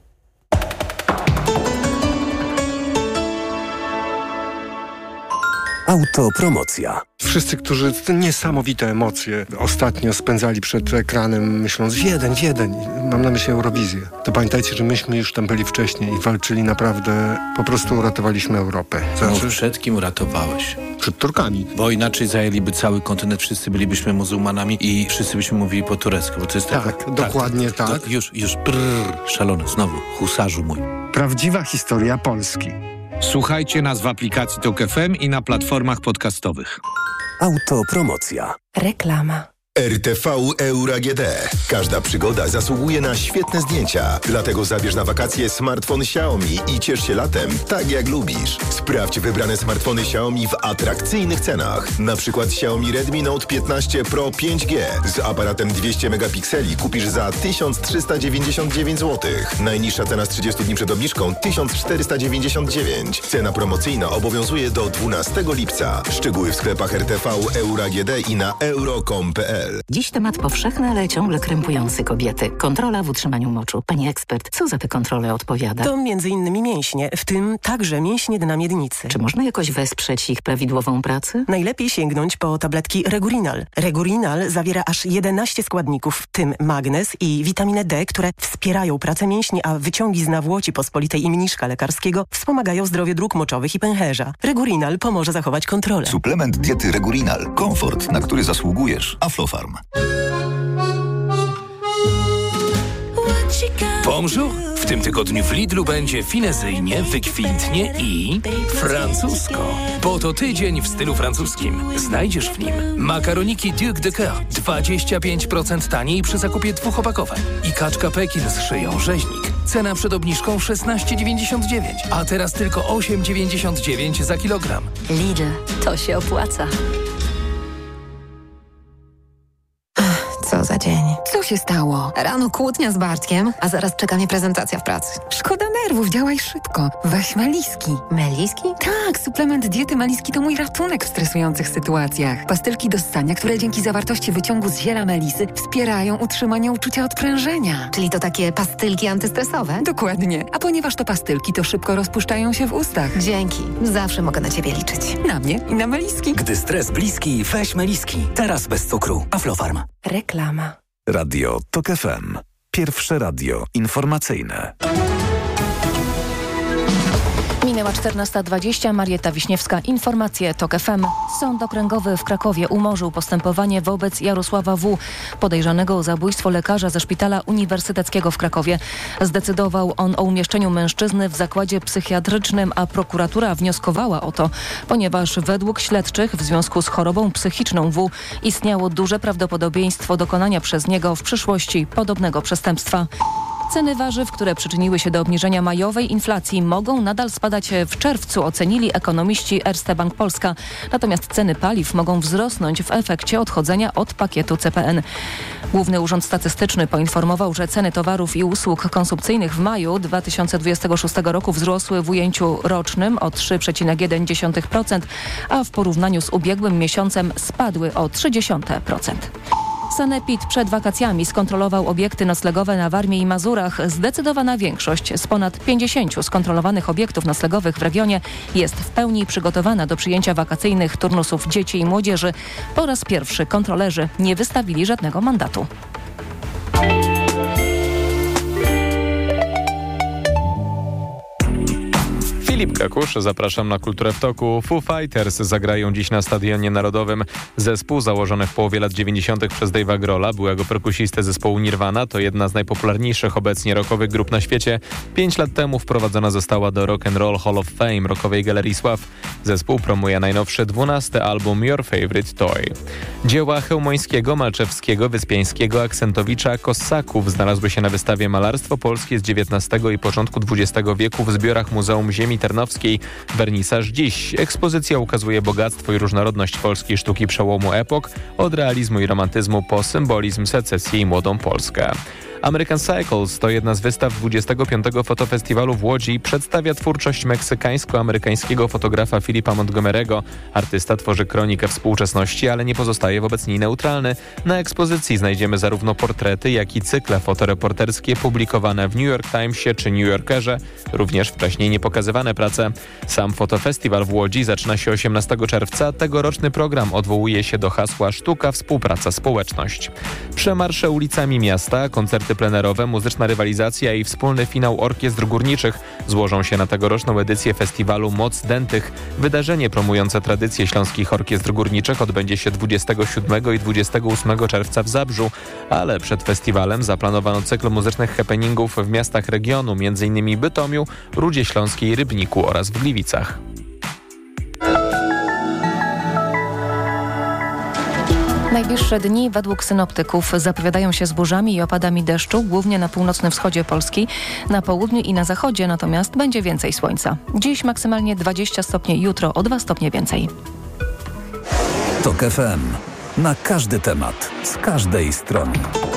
Autopromocja. Wszyscy, którzy te niesamowite emocje ostatnio spędzali przed ekranem, myśląc Wiedeń, Wiedeń, mam na myśli Eurowizję, to pamiętajcie, że myśmy już tam byli wcześniej i walczyli naprawdę, po prostu uratowaliśmy Europę. Znaczy... No, przed kim uratowałeś? Przed Turkami. Bo inaczej zajęliby cały kontynent, wszyscy bylibyśmy muzułmanami i wszyscy byśmy mówili po turecku, bo to jest tak, taka... dokładnie tak. tak. tak. Już, już, brrr, szalony, znowu, husarzu mój. Prawdziwa historia Polski. Słuchajcie nas w aplikacji Tok F M i na platformach podcastowych. Autopromocja. Reklama. R T V Euro A G D. Każda przygoda zasługuje na świetne zdjęcia. Dlatego zabierz na wakacje smartfon Xiaomi i ciesz się latem tak jak lubisz. Sprawdź wybrane smartfony Xiaomi w atrakcyjnych cenach. Na przykład Xiaomi Redmi Note piętnaście Pro pięć G z aparatem dwieście megapikseli kupisz za tysiąc trzysta dziewięćdziesiąt dziewięć złotych. Najniższa cena z trzydziestu dni przed obniżką tysiąc czterysta dziewięćdziesiąt dziewięć. Cena promocyjna obowiązuje do dwunastego lipca. Szczegóły w sklepach R T V Euro A G D i na euro kropka com kropka p l. Dziś temat powszechny, ale ciągle krępujący kobiety. Kontrola w utrzymaniu moczu. Pani ekspert, co za tę kontrolę odpowiada? To między innymi mięśnie, w tym także mięśnie dna miednicy. Czy można jakoś wesprzeć ich prawidłową pracę? Najlepiej sięgnąć po tabletki Regurinal. Regurinal zawiera aż jedenaście składników, w tym magnez i witaminę D, które wspierają pracę mięśni, a wyciągi z nawłoci pospolitej i mniszka lekarskiego wspomagają zdrowie dróg moczowych i pęcherza. Regurinal pomoże zachować kontrolę. Suplement diety Regurinal. Komfort, na który zasługujesz. Aflofarm. Bonjour! W tym tygodniu w Lidlu będzie finezyjnie, wykwintnie i francusko. Bo to tydzień w stylu francuskim. Znajdziesz w nim makaroniki Duc de Coeur dwadzieścia pięć procent taniej przy zakupie dwóch opakowań i kaczka Pekin z szyją rzeźnik. Cena przed obniżką szesnaście dziewięćdziesiąt dziewięć, a teraz tylko osiem dziewięćdziesiąt dziewięć za kilogram. Lidl, to się opłaca. Co za dzień. Co się stało? Rano kłótnia z Bartkiem, a zaraz czeka mnie prezentacja w pracy. Szkoda nerwów, działaj szybko. Weź Meliski. Meliski? Tak, suplement diety Meliski to mój ratunek w stresujących sytuacjach. Pastylki do ssania, które dzięki zawartości wyciągu z ziela melisy wspierają utrzymanie uczucia odprężenia. Czyli to takie pastylki antystresowe? Dokładnie. A ponieważ to pastylki, to szybko rozpuszczają się w ustach. Dzięki. Zawsze mogę na ciebie liczyć. Na mnie i na Meliski. Gdy stres bliski, weź Meliski. Teraz bez cukru. Aflofarm. Reklama. Radio TOK F M. Pierwsze radio informacyjne. Minęła czternasta dwadzieścia. Marieta Wiśniewska. Informacje TOK F M. Sąd Okręgowy w Krakowie umorzył postępowanie wobec Jarosława W., podejrzanego o zabójstwo lekarza ze Szpitala Uniwersyteckiego w Krakowie. Zdecydował on o umieszczeniu mężczyzny w zakładzie psychiatrycznym, a prokuratura wnioskowała o to, ponieważ według śledczych w związku z chorobą psychiczną W. istniało duże prawdopodobieństwo dokonania przez niego w przyszłości podobnego przestępstwa. Ceny warzyw, które przyczyniły się do obniżenia majowej inflacji, mogą nadal spadać w czerwcu, ocenili ekonomiści Erste Bank Polska. Natomiast ceny paliw mogą wzrosnąć w efekcie odchodzenia od pakietu C P N. Główny Urząd Statystyczny poinformował, że ceny towarów i usług konsumpcyjnych w maju dwa tysiące dwudziestego szóstego roku wzrosły w ujęciu rocznym o trzy przecinek jeden procent, a w porównaniu z ubiegłym miesiącem spadły o trzy przecinek trzy procent. Sanepid przed wakacjami skontrolował obiekty noclegowe na Warmii i Mazurach. Zdecydowana większość z ponad pięćdziesięciu skontrolowanych obiektów noclegowych w regionie jest w pełni przygotowana do przyjęcia wakacyjnych turnusów dzieci i młodzieży. Po raz pierwszy kontrolerzy nie wystawili żadnego mandatu. Filip Kakusz, zapraszam na Kulturę w Toku. Foo Fighters zagrają dziś na Stadionie Narodowym. Zespół założony w połowie lat dziewięćdziesiątych przez Dave'a Grohla, byłego perkusistę zespołu Nirvana, to jedna z najpopularniejszych obecnie rockowych grup na świecie. Pięć lat temu wprowadzona została do Rock and Roll Hall of Fame rockowej Galerii Sław. Zespół promuje najnowszy dwunasty album Your Favorite Toy. Dzieła Chełmońskiego, Malczewskiego, Wyspiańskiego, Aksentowicza, Kossaków znalazły się na wystawie Malarstwo Polskie z dziewiętnastego i początku dwudziestego wieku w zbiorach Muzeum Ziemi Tarnowskiej. Wernisaż dziś. Ekspozycja ukazuje bogactwo i różnorodność polskiej sztuki przełomu epok, od realizmu i romantyzmu po symbolizm, secesję i młodą Polskę. American Cycles to jedna z wystaw dwudziestego piątego Fotofestiwalu w Łodzi i przedstawia twórczość meksykańsko-amerykańskiego fotografa Philipa Montgomery'ego. Artysta tworzy kronikę współczesności, ale nie pozostaje wobec niej neutralny. Na ekspozycji znajdziemy zarówno portrety, jak i cykle fotoreporterskie publikowane w New York Timesie czy New Yorkerze, również wcześniej niepokazywane prace. Sam fotofestiwal w Łodzi zaczyna się osiemnastego czerwca. Tegoroczny program odwołuje się do hasła Sztuka, współpraca, społeczność. Przemarsze ulicami miasta, koncerty plenerowe, muzyczna rywalizacja i wspólny finał orkiestr górniczych złożą się na tegoroczną edycję festiwalu Moc Dętych. Wydarzenie promujące tradycje śląskich orkiestr górniczych odbędzie się dwudziestego siódmego i dwudziestego ósmego czerwca w Zabrzu, ale przed festiwalem zaplanowano cykl muzycznych happeningów w miastach regionu, m.in. Bytomiu, Rudzie Śląskiej, Rybniku oraz w Gliwicach. Najbliższe dni według synoptyków zapowiadają się z burzami i opadami deszczu, głównie na północnym wschodzie Polski. Na południu i na zachodzie natomiast będzie więcej słońca. Dziś maksymalnie dwadzieścia stopni, jutro o dwa stopnie więcej. TOK F M. Na każdy temat, z każdej strony.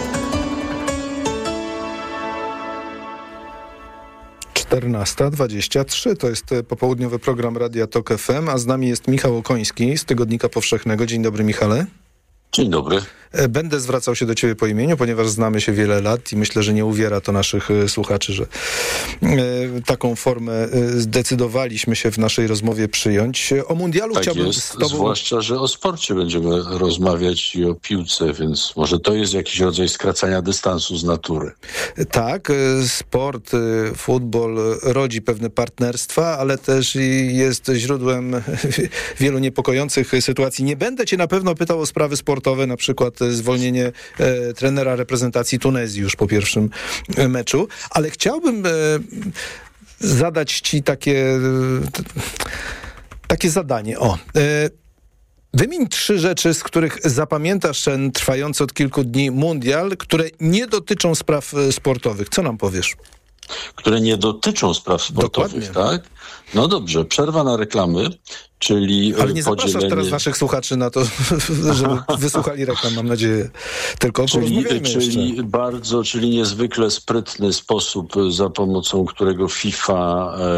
czternasta dwadzieścia trzy to jest popołudniowy program Radia TOK F M, a z nami jest Michał Okoński z Tygodnika Powszechnego. Dzień dobry, Michale. Dzień dobry. Będę zwracał się do ciebie po imieniu, ponieważ znamy się wiele lat i myślę, że nie uwiera to naszych słuchaczy, że taką formę zdecydowaliśmy się w naszej rozmowie przyjąć. O mundialu tak chciałbym jest, z tobą... zwłaszcza, że o sporcie będziemy rozmawiać i o piłce, więc może to jest jakiś rodzaj skracania dystansu z natury. Tak, sport, futbol rodzi pewne partnerstwa, ale też jest źródłem wielu niepokojących sytuacji. Nie będę cię na pewno pytał o sprawy sportowe, na przykład zwolnienie e, trenera reprezentacji Tunezji już po pierwszym e, meczu, ale chciałbym e, zadać ci takie t, takie zadanie. O, e, wymień trzy rzeczy, z których zapamiętasz ten trwający od kilku dni mundial, które nie dotyczą spraw sportowych. Co nam powiesz? które nie dotyczą spraw sportowych, Dokładnie. tak? No dobrze, przerwa na reklamy, czyli Ale nie podzielenie... zapraszasz teraz naszych słuchaczy na to, żeby wysłuchali reklam, mam nadzieję. Tylko czyli, czyli jeszcze. bardzo, czyli niezwykle sprytny sposób, za pomocą którego FIFA e,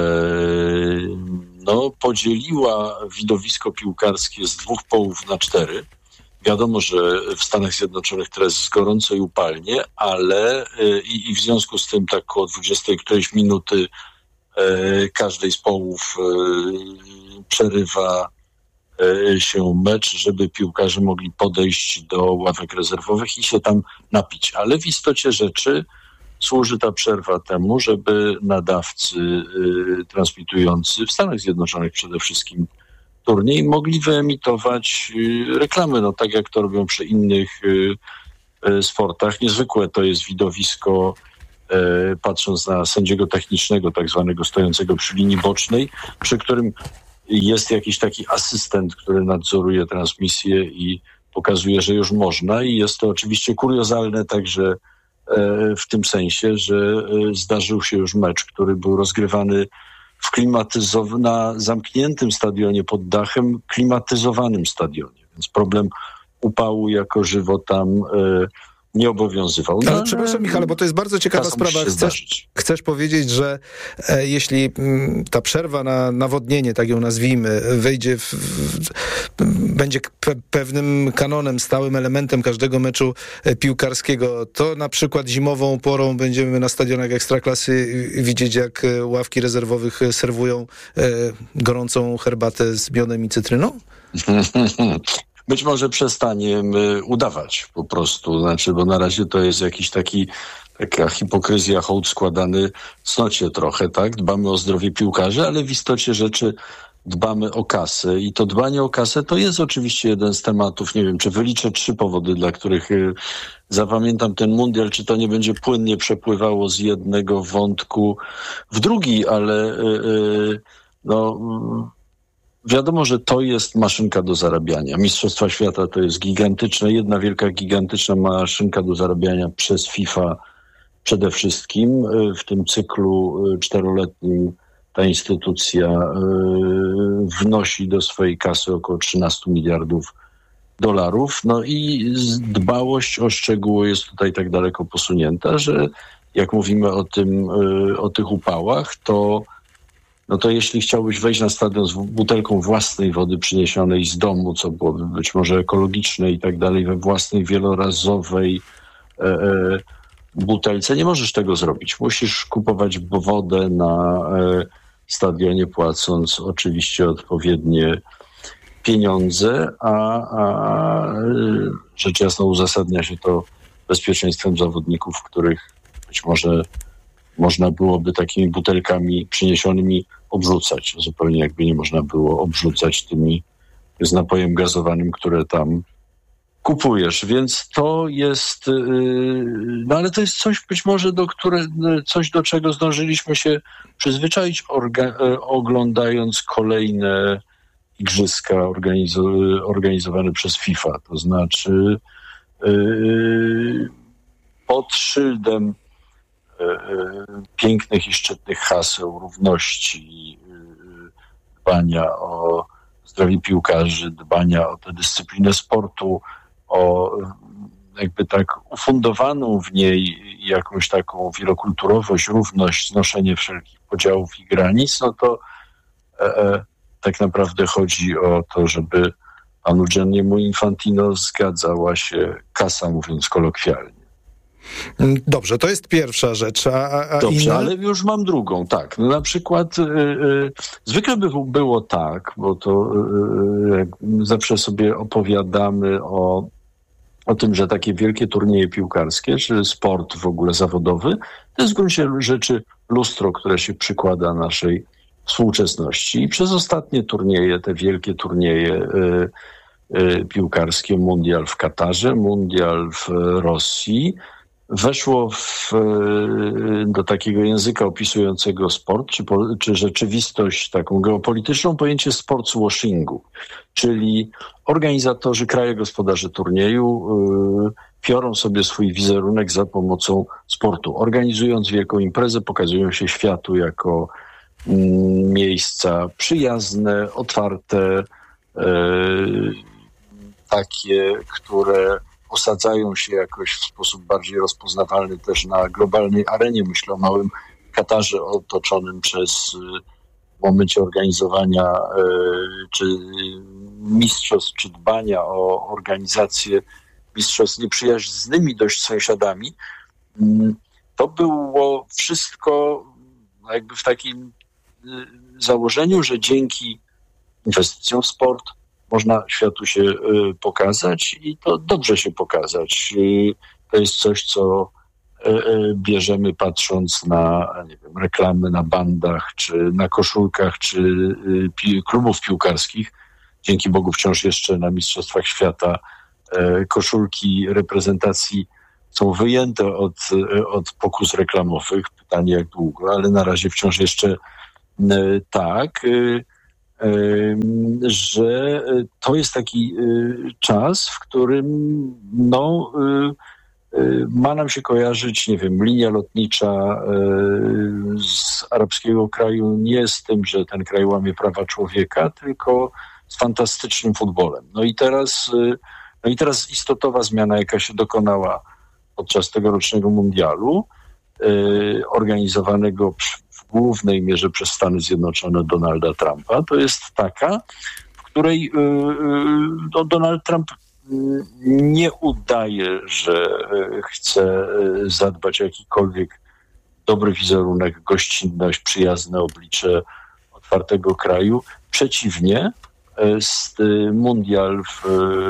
no, podzieliła widowisko piłkarskie z dwóch połów na cztery. Wiadomo, że w Stanach Zjednoczonych teraz jest gorąco i upalnie, ale i, i w związku z tym tak około dwudziestej którejś minuty e, każdej z połów e, przerywa e, się mecz, żeby piłkarze mogli podejść do ławek rezerwowych i się tam napić. Ale w istocie rzeczy służy ta przerwa temu, żeby nadawcy e, transmitujący w Stanach Zjednoczonych przede wszystkim turniej mogli wyemitować reklamy, no tak jak to robią przy innych sportach. Niezwykłe to jest widowisko, patrząc na sędziego technicznego, tak zwanego stojącego przy linii bocznej, przy którym jest jakiś taki asystent, który nadzoruje transmisję i pokazuje, że już można, i jest to oczywiście kuriozalne także w tym sensie, że zdarzył się już mecz, który był rozgrywany w klimatyzow- na zamkniętym stadionie pod dachem, klimatyzowanym stadionie. Więc problem upału jako żywo tam e, nie obowiązywał. No, ale przepraszam, Michale, bo to jest bardzo ciekawa sprawa. Chcesz, chcesz powiedzieć, że e, jeśli m, ta przerwa na nawodnienie, tak ją nazwijmy, wejdzie w, w, będzie pe- pewnym kanonem, stałym elementem każdego meczu e, piłkarskiego, to na przykład zimową porą będziemy na stadionach Ekstraklasy widzieć, jak e, ławki rezerwowych serwują e, gorącą herbatę z miodem i cytryną? Być może przestaniemy udawać po prostu, znaczy, bo na razie to jest jakiś taki, taka hipokryzja, hołd składany cnocie trochę, tak? Dbamy o zdrowie piłkarzy, ale w istocie rzeczy dbamy o kasę i to dbanie o kasę to jest oczywiście jeden z tematów, nie wiem, czy wyliczę trzy powody, dla których y, zapamiętam ten mundial, czy to nie będzie płynnie przepływało z jednego wątku w drugi, ale y, y, no... Y, Wiadomo, że to jest maszynka do zarabiania. Mistrzostwa Świata to jest gigantyczna, jedna wielka, gigantyczna maszynka do zarabiania przez FIFA przede wszystkim. W tym cyklu czteroletnim ta instytucja wnosi do swojej kasy około trzynaście miliardów dolarów. No i dbałość o szczegóły jest tutaj tak daleko posunięta, że jak mówimy o tym, o tych upałach, to no to jeśli chciałbyś wejść na stadion z butelką własnej wody przyniesionej z domu, co byłoby być może ekologiczne i tak dalej, we własnej wielorazowej e, e, butelce, nie możesz tego zrobić. Musisz kupować wodę na e, stadionie, płacąc oczywiście odpowiednie pieniądze, a, a rzecz jasna uzasadnia się to bezpieczeństwem zawodników, których być może można byłoby takimi butelkami przyniesionymi obrzucać. Zupełnie jakby nie można było obrzucać tymi z napojem gazowanym, które tam kupujesz. Więc to jest, no ale to jest coś być może, do które, coś do czego zdążyliśmy się przyzwyczaić, orga, oglądając kolejne igrzyska organizo- organizowane przez FIFA. To znaczy yy, pod szyldem pięknych i szczytnych haseł równości, dbania o zdrowie piłkarzy, dbania o tę dyscyplinę sportu, o jakby tak ufundowaną w niej jakąś taką wielokulturowość, równość, znoszenie wszelkich podziałów i granic, no to e, e, tak naprawdę chodzi o to, żeby panu Gianniemu Infantino zgadzała się kasa, mówiąc kolokwialnie. Dobrze, to jest pierwsza rzecz. A, a Dobrze, inna? ale już mam drugą, tak. No na przykład y, y, zwykle by było tak, bo to y, jak zawsze sobie opowiadamy o, o tym, że takie wielkie turnieje piłkarskie, czy sport w ogóle zawodowy, to jest w gruncie rzeczy lustro, które się przykłada naszej współczesności. I przez ostatnie turnieje, te wielkie turnieje y, y, piłkarskie, mundial w Katarze, mundial w Rosji, weszło w, do takiego języka opisującego sport, czy, czy rzeczywistość taką geopolityczną, pojęcie sportswashingu, czyli organizatorzy, kraje gospodarze turnieju yy, piorą sobie swój wizerunek za pomocą sportu. Organizując wielką imprezę, pokazują się światu jako yy, miejsca przyjazne, otwarte, yy, takie, które osadzają się jakoś w sposób bardziej rozpoznawalny też na globalnej arenie. Myślę o małym Katarze otoczonym przez w momencie organizowania czy mistrzostw, czy dbania o organizację mistrzostw nieprzyjaźnymi dość sąsiadami. To było wszystko jakby w takim założeniu, że dzięki inwestycjom w sport można światu się y, pokazać i to dobrze się pokazać. Y, to jest coś, co y, y, bierzemy patrząc na nie wiem, reklamy na bandach, czy na koszulkach, czy y, pi- klubów piłkarskich. Dzięki Bogu wciąż jeszcze na Mistrzostwach Świata y, koszulki reprezentacji są wyjęte od, y, od pokus reklamowych. Pytanie jak długo, ale na razie wciąż jeszcze y, tak. Y, że to jest taki czas, w którym no, ma nam się kojarzyć, nie wiem, linia lotnicza z arabskiego kraju nie z tym, że ten kraj łamie prawa człowieka, tylko z fantastycznym futbolem. No i teraz, no i teraz istotowa zmiana, jaka się dokonała podczas tegorocznego mundialu, organizowanego w głównej mierze przez Stany Zjednoczone Donalda Trumpa, to jest taka, w której no, Donald Trump nie udaje, że chce zadbać o jakikolwiek dobry wizerunek, gościnność, przyjazne oblicze otwartego kraju. Przeciwnie, mundial w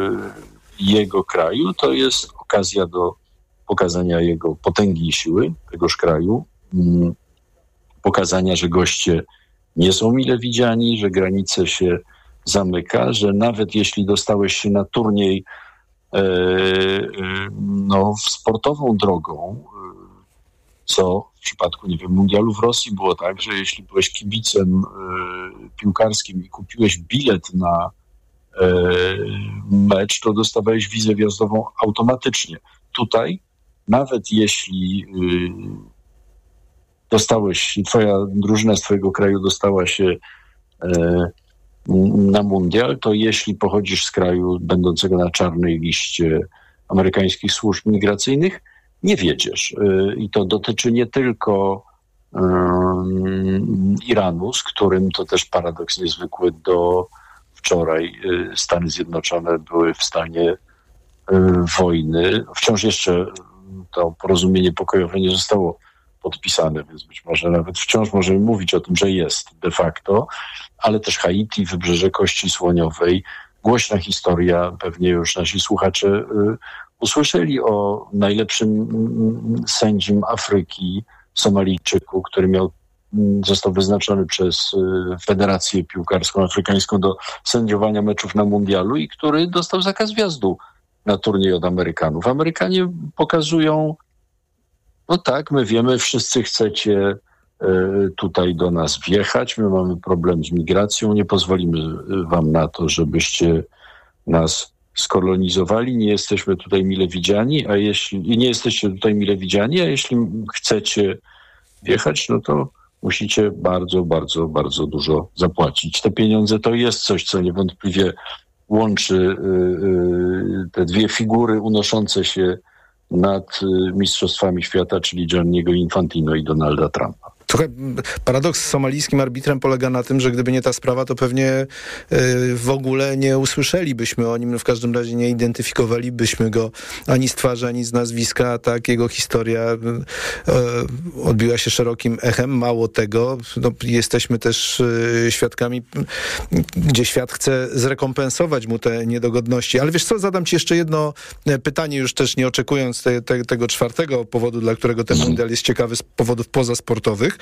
jego kraju to jest okazja do pokazania jego potęgi i siły tegoż kraju, pokazania, że goście nie są mile widziani, że granice się zamyka, że nawet jeśli dostałeś się na turniej e, e, no, sportową drogą, co w przypadku, nie wiem, mundialu w Rosji było tak, że jeśli byłeś kibicem e, piłkarskim i kupiłeś bilet na e, mecz, to dostawałeś wizę wjazdową automatycznie. Tutaj nawet jeśli e, dostałeś, twoja drużyna z twojego kraju dostała się e, na mundial, to jeśli pochodzisz z kraju będącego na czarnej liście amerykańskich służb migracyjnych, nie wiedziesz. E, I to dotyczy nie tylko e, Iranu, z którym to też paradoks niezwykły do wczoraj e, Stany Zjednoczone były w stanie e, wojny. Wciąż jeszcze to porozumienie pokojowe nie zostało podpisane, więc być może nawet wciąż możemy mówić o tym, że jest de facto, ale też Haiti, Wybrzeże Kości Słoniowej. Głośna historia, pewnie już nasi słuchacze y, usłyszeli o najlepszym y, sędzim Afryki, Somalijczyku, który miał, y, został wyznaczony przez y, Federację Piłkarską Afrykańską do sędziowania meczów na mundialu i który dostał zakaz wjazdu na turniej od Amerykanów. Amerykanie pokazują, no tak, my wiemy, wszyscy chcecie y, tutaj do nas wjechać, my mamy problem z migracją, nie pozwolimy wam na to, żebyście nas skolonizowali, nie jesteśmy tutaj mile widziani, a jeśli nie jesteście tutaj mile widziani, a jeśli chcecie wjechać, no to musicie bardzo, bardzo, bardzo dużo zapłacić. Te pieniądze to jest coś, co niewątpliwie łączy y, y, te dwie figury unoszące się nad mistrzostwami świata, czyli Gianniego Infantino i Donalda Trumpa. Trochę paradoks z somalijskim arbitrem polega na tym, że gdyby nie ta sprawa, to pewnie y, w ogóle nie usłyszelibyśmy o nim, w każdym razie nie identyfikowalibyśmy go ani z twarzy, ani z nazwiska, tak jego historia y, odbiła się szerokim echem. Mało tego, no, jesteśmy też y, świadkami, gdzie świat chce zrekompensować mu te niedogodności. Ale wiesz co, zadam ci jeszcze jedno pytanie, już też nie oczekując te, te, tego czwartego powodu, dla którego ten mundial jest ciekawy, z powodów pozasportowych.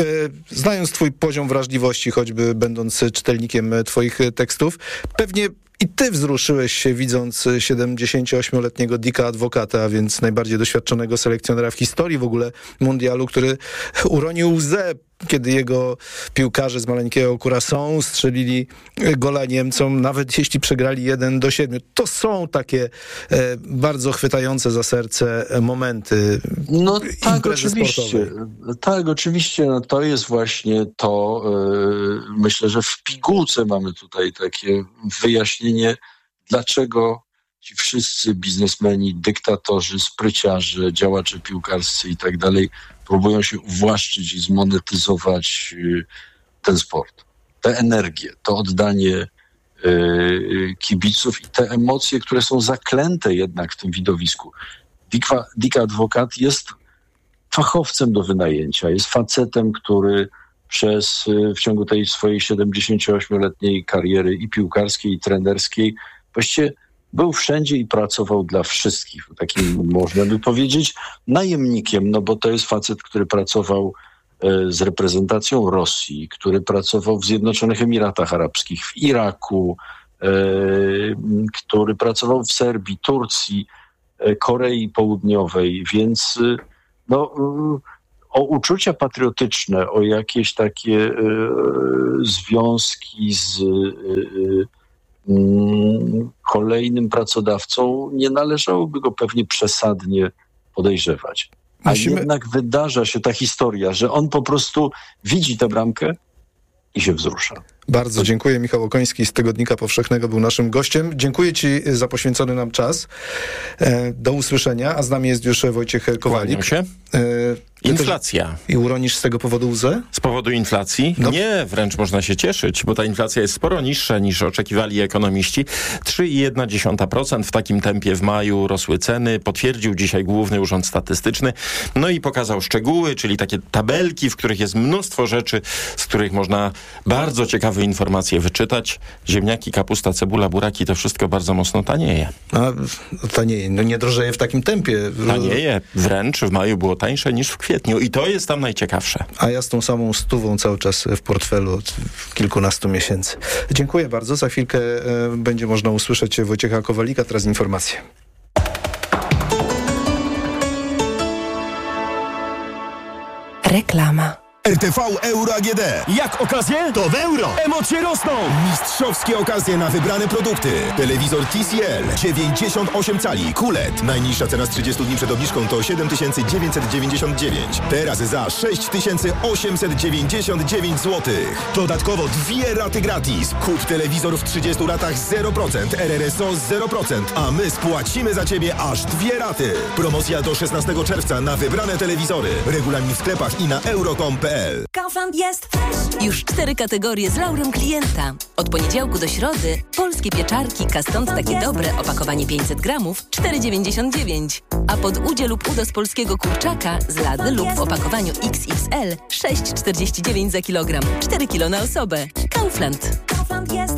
Znając twój poziom wrażliwości, choćby będąc czytelnikiem twoich tekstów, pewnie I ty wzruszyłeś się, widząc siedemdziesięcioośmioletniego Dicka Advocata, a więc najbardziej doświadczonego selekcjonera w historii w ogóle mundialu, który uronił łzę, kiedy jego piłkarze z maleńkiego Curaçao strzelili gola Niemcom, nawet jeśli przegrali jeden do siedmiu. To są takie e, bardzo chwytające za serce momenty. No tak, oczywiście. Tak, oczywiście. No, to jest właśnie to. Yy, myślę, że w pigułce mamy tutaj takie wyjaśnienie, dlaczego ci wszyscy biznesmeni, dyktatorzy, spryciarze, działacze piłkarscy i tak dalej próbują się uwłaszczyć i zmonetyzować y, ten sport. Tę energię, to oddanie y, kibiców i te emocje, które są zaklęte jednak w tym widowisku. Dick, Dick Advocat jest fachowcem do wynajęcia, jest facetem, który przez, y, w ciągu tej swojej siedemdziesięcioośmioletniej kariery i piłkarskiej, i trenerskiej właściwie był wszędzie i pracował dla wszystkich, takim można by powiedzieć najemnikiem, no bo to jest facet, który pracował e, z reprezentacją Rosji, który pracował w Zjednoczonych Emiratach Arabskich, w Iraku, e, który pracował w Serbii, Turcji, e, Korei Południowej, więc e, no, e, o uczucia patriotyczne, o jakieś takie e, związki z e, kolejnym pracodawcą, nie należałoby go pewnie przesadnie podejrzewać. A Musimy... jednak wydarza się ta historia, że on po prostu widzi tę bramkę i się wzrusza. Bardzo dziękuję. Michał Okoński z Tygodnika Powszechnego był naszym gościem. Dziękuję ci za poświęcony nam czas. Do usłyszenia. A z nami jest już Wojciech Kowalik. Się. Inflacja. I uronisz z tego powodu łzę? Z powodu inflacji? No. Nie, wręcz można się cieszyć, bo ta inflacja jest sporo niższa niż oczekiwali ekonomiści. trzy przecinek jedna procent w takim tempie w maju rosły ceny. Potwierdził dzisiaj Główny Urząd Statystyczny. No i pokazał szczegóły, czyli takie tabelki, w których jest mnóstwo rzeczy, z których można bardzo ciekawe informacje wyczytać. Ziemniaki, kapusta, cebula, buraki, to wszystko bardzo mocno tanieje. A tanieje, no nie drożeje w takim tempie. Tanieje, wręcz w maju było tańsze niż w kwietniu i to jest tam najciekawsze. A ja z tą samą stówą cały czas w portfelu od kilkunastu miesięcy. Dziękuję bardzo. Za chwilkę e, będzie można usłyszeć Wojciecha Kowalika. Teraz informacje. Reklama. R T V Euro A G D. Jak okazje? To w euro. Emocje rosną! Mistrzowskie okazje na wybrane produkty. Telewizor T C L dziewięćdziesiąt osiem cali Q L E D. Najniższa cena z trzydziestu dni przed obniżką to siedem tysięcy dziewięćset dziewięćdziesiąt dziewięć. Teraz za sześć tysięcy osiemset dziewięćdziesiąt dziewięć złotych. Dodatkowo dwie raty gratis. Kup telewizor w trzydziestu ratach zero procent, R R S O zero procent, a my spłacimy za Ciebie aż dwie raty. Promocja do szesnastego czerwca na wybrane telewizory. Regulamin w sklepach i na euro kropka com kropka p l. Kaufland jest już cztery kategorie z laurem klienta. Od poniedziałku do środy polskie pieczarki Kastąd takie dobre, opakowanie pięćset gramów, cztery dziewięćdziesiąt dziewięć. A pod udzie lub udo z polskiego kurczaka z lady lub w opakowaniu X X L sześć czterdzieści dziewięć za kilogram, cztery kilo na osobę. Kaufland. Kaufland jest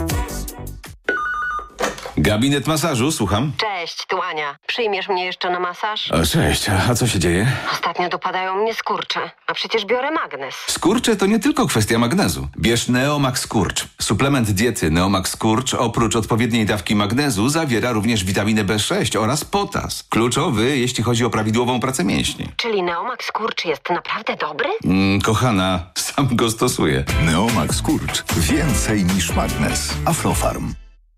Gabinet masażu, słucham. Cześć, tu Ania. Przyjmiesz mnie jeszcze na masaż? O, cześć, a co się dzieje? Ostatnio dopadają mnie skurcze, a przecież biorę magnes. Skurcze to nie tylko kwestia magnezu. Bierz Neomax Skurcz. Suplement diety Neomax Skurcz oprócz odpowiedniej dawki magnezu zawiera również witaminę B sześć oraz potas. Kluczowy, jeśli chodzi o prawidłową pracę mięśni. Czyli Neomax Skurcz jest naprawdę dobry? Mm, kochana, sam go stosuję. Neomax Skurcz. Więcej niż magnes. Aflofarm.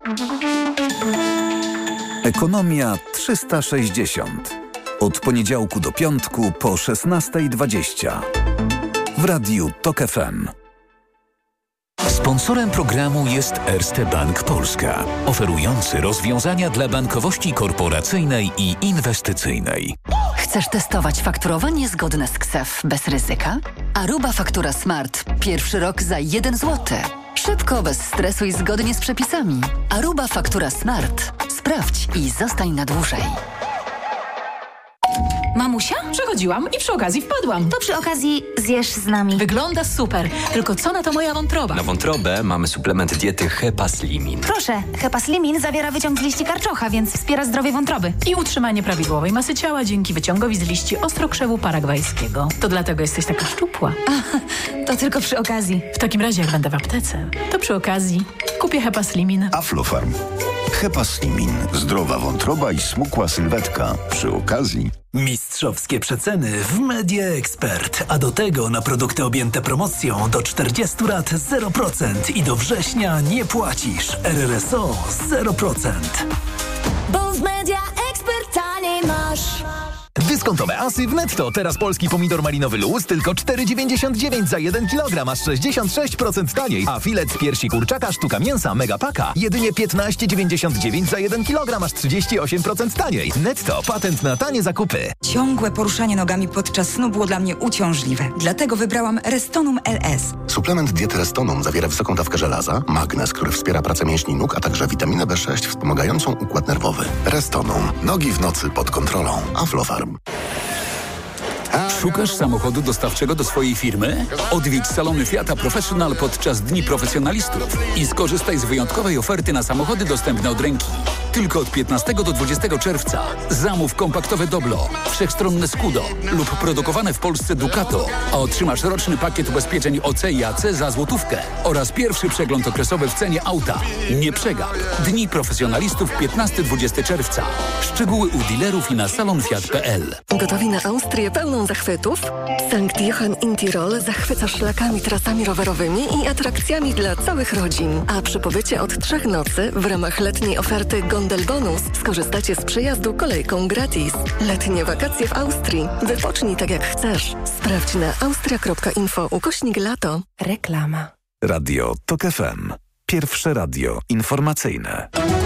Ekonomia trzysta sześćdziesiąt. Od poniedziałku do piątku po szesnasta dwadzieścia. W radiu TOK F M. Sponsorem programu jest Erste Bank Polska, oferujący rozwiązania dla bankowości korporacyjnej i inwestycyjnej. Chcesz testować fakturowanie zgodne z K S E F bez ryzyka? Aruba Faktura Smart. Pierwszy rok za jeden złoty. Szybko, bez stresu i zgodnie z przepisami. Aruba Faktura Smart. Sprawdź i zostań na dłużej. Mamusia? Przechodziłam i przy okazji wpadłam. To przy okazji zjesz z nami. Wygląda super. Tylko co na to moja wątroba? Na wątrobę mamy suplement diety Hepaslimin. Proszę, Hepaslimin zawiera wyciąg z liści karczocha, więc wspiera zdrowie wątroby. I utrzymanie prawidłowej masy ciała dzięki wyciągowi z liści ostrokrzewu paragwajskiego. To dlatego jesteś taka szczupła. A, to tylko przy okazji. W takim razie, jak będę w aptece, to przy okazji kupię Hepaslimin. Aflofarm. Hepaslimin. Zdrowa wątroba i smukła sylwetka. Przy okazji... Mistrzowskie przeceny w Media Expert, a do tego na produkty objęte promocją do czterdziestu lat zero procent i do września nie płacisz. R R S O zero procent. Bo w Media Expert taniej masz. Dyskontowe asy w Netto. Teraz polski pomidor malinowy Luz tylko cztery dziewięćdziesiąt dziewięć za jeden kilogram, aż sześćdziesiąt sześć procent taniej. A filet z piersi kurczaka sztuka mięsa Megapaka jedynie piętnaście dziewięćdziesiąt dziewięć za jeden kilogram, aż trzydzieści osiem procent taniej. Netto. Patent na tanie zakupy. Ciągłe poruszanie nogami podczas snu było dla mnie uciążliwe. Dlatego wybrałam Restonum L S. Suplement diety Restonum zawiera wysoką dawkę żelaza, magnez, który wspiera pracę mięśni nóg, a także witaminę B sześć wspomagającą układ nerwowy. Restonum. Nogi w nocy pod kontrolą. Aflofarm. Szukasz samochodu dostawczego do swojej firmy? Odwiedź salony Fiata Professional podczas Dni Profesjonalistów i skorzystaj z wyjątkowej oferty na samochody dostępne od ręki. Tylko od piętnastego do dwudziestego czerwca. Zamów kompaktowe Doblo, wszechstronne Scudo lub produkowane w Polsce Ducato, a otrzymasz roczny pakiet ubezpieczeń O C i A C za złotówkę oraz pierwszy przegląd okresowy w cenie auta. Nie przegap. Dni Profesjonalistów piętnastego do dwudziestego czerwca. Szczegóły u dealerów i na salonfiat kropka p l. Gotowi na Austrię pełną zachwytów? Sankt Johann in Tirol zachwyca szlakami, trasami rowerowymi i atrakcjami dla całych rodzin. A przy pobycie od trzech nocy w ramach letniej oferty Gondel Bonus skorzystacie z przejazdu kolejką gratis. Letnie wakacje w Austrii. Wypocznij tak jak chcesz. Sprawdź na austria kropka info ukośnik lato. Reklama. Radio TOK F M. Pierwsze radio informacyjne.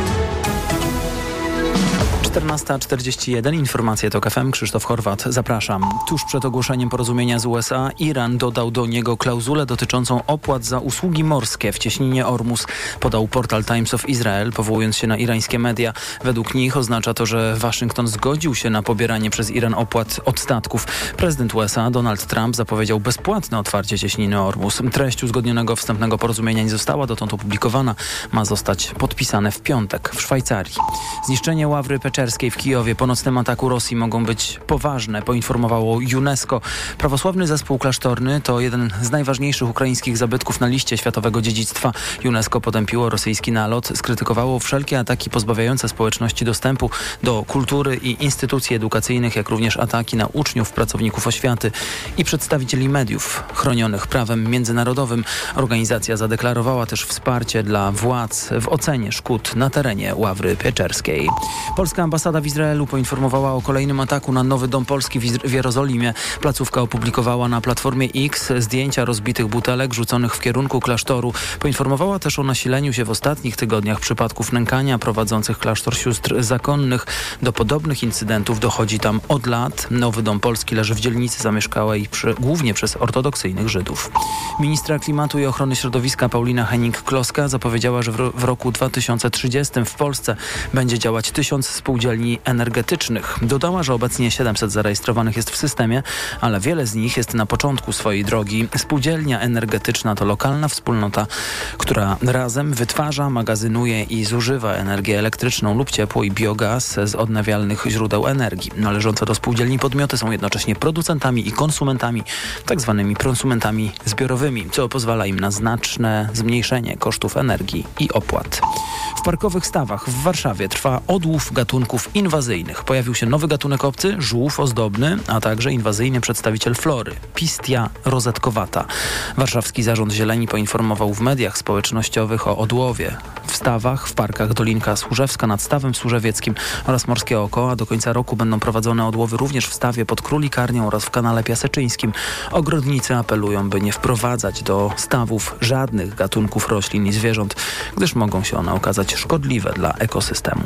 czternasta czterdzieści jeden, informacje TOK F M, Krzysztof Horwat, zapraszam. Tuż przed ogłoszeniem porozumienia z U S A Iran dodał do niego klauzulę dotyczącą opłat za usługi morskie w cieśninie Ormus, podał portal Times of Israel, powołując się na irańskie media. Według nich oznacza to, że Waszyngton zgodził się na pobieranie przez Iran opłat od statków. Prezydent U S A Donald Trump zapowiedział bezpłatne otwarcie cieśniny Ormus. Treść uzgodnionego wstępnego porozumienia nie została dotąd opublikowana. Ma zostać podpisane w piątek w Szwajcarii. Zniszczenie ławry Peczerskiej w Kijowie po nocnym ataku Rosji mogą być poważne, poinformowało UNESCO. Prawosławny zespół klasztorny to jeden z najważniejszych ukraińskich zabytków na liście światowego dziedzictwa. UNESCO potępiło rosyjski nalot, skrytykowało wszelkie ataki pozbawiające społeczności dostępu do kultury i instytucji edukacyjnych, jak również ataki na uczniów, pracowników oświaty i przedstawicieli mediów chronionych prawem międzynarodowym. Organizacja zadeklarowała też wsparcie dla władz w ocenie szkód na terenie ławry Pieczerskiej. Polska ambasada w Izraelu poinformowała o kolejnym ataku na Nowy Dom Polski w, Izra- w Jerozolimie. Placówka opublikowała na platformie X zdjęcia rozbitych butelek rzuconych w kierunku klasztoru. Poinformowała też o nasileniu się w ostatnich tygodniach przypadków nękania prowadzących klasztor sióstr zakonnych. Do podobnych incydentów dochodzi tam od lat. Nowy Dom Polski leży w dzielnicy zamieszkałej przy, głównie przez ortodoksyjnych Żydów. Ministra Klimatu i Ochrony Środowiska Paulina Hennig-Kloska zapowiedziała, że w, ro- w roku dwa tysiące trzydziestym w Polsce będzie działać tysiąc spółdzielni energetycznych. Dodała, że obecnie siedemset zarejestrowanych jest w systemie, ale wiele z nich jest na początku swojej drogi. Spółdzielnia energetyczna to lokalna wspólnota, która razem wytwarza, magazynuje i zużywa energię elektryczną lub ciepło i biogaz z odnawialnych źródeł energii. Należące do spółdzielni podmioty są jednocześnie producentami i konsumentami, tak zwanymi prosumentami zbiorowymi, co pozwala im na znaczne zmniejszenie kosztów energii i opłat. W parkowych stawach w Warszawie trwa odłów gatunków inwazyjnych. Pojawił się nowy gatunek obcy, żółw ozdobny, a także inwazyjny przedstawiciel flory, Pistia rozetkowata. Warszawski Zarząd Zieleni poinformował w mediach społecznościowych o odłowie w stawach, w parkach Dolinka Służewska nad Stawem Służewieckim oraz Morskie Oko, a do końca roku będą prowadzone odłowy również w stawie pod Królikarnią oraz w kanale Piaseczyńskim. Ogrodnicy apelują, by nie wprowadzać do stawów żadnych gatunków roślin i zwierząt, gdyż mogą się one okazać szkodliwe dla ekosystemu.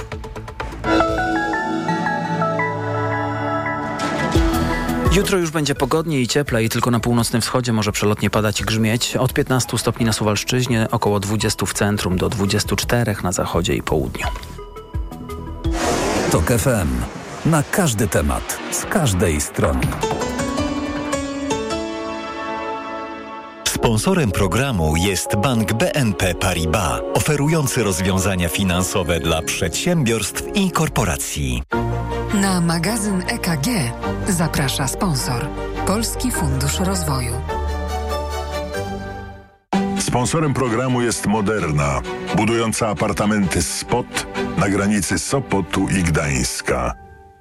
Jutro już będzie pogodniej i cieplej, tylko na północnym wschodzie może przelotnie padać i grzmieć. Od piętnastu stopni na Suwalszczyźnie, około dwudziestu w centrum, do dwudziestu czterech na zachodzie i południu. TOK F M. Na każdy temat, z każdej strony. Sponsorem programu jest Bank B N P Paribas, oferujący rozwiązania finansowe dla przedsiębiorstw i korporacji. Na magazyn E K G zaprasza sponsor Polski Fundusz Rozwoju. Sponsorem programu jest Moderna, budująca apartamenty Spot na granicy Sopotu i Gdańska.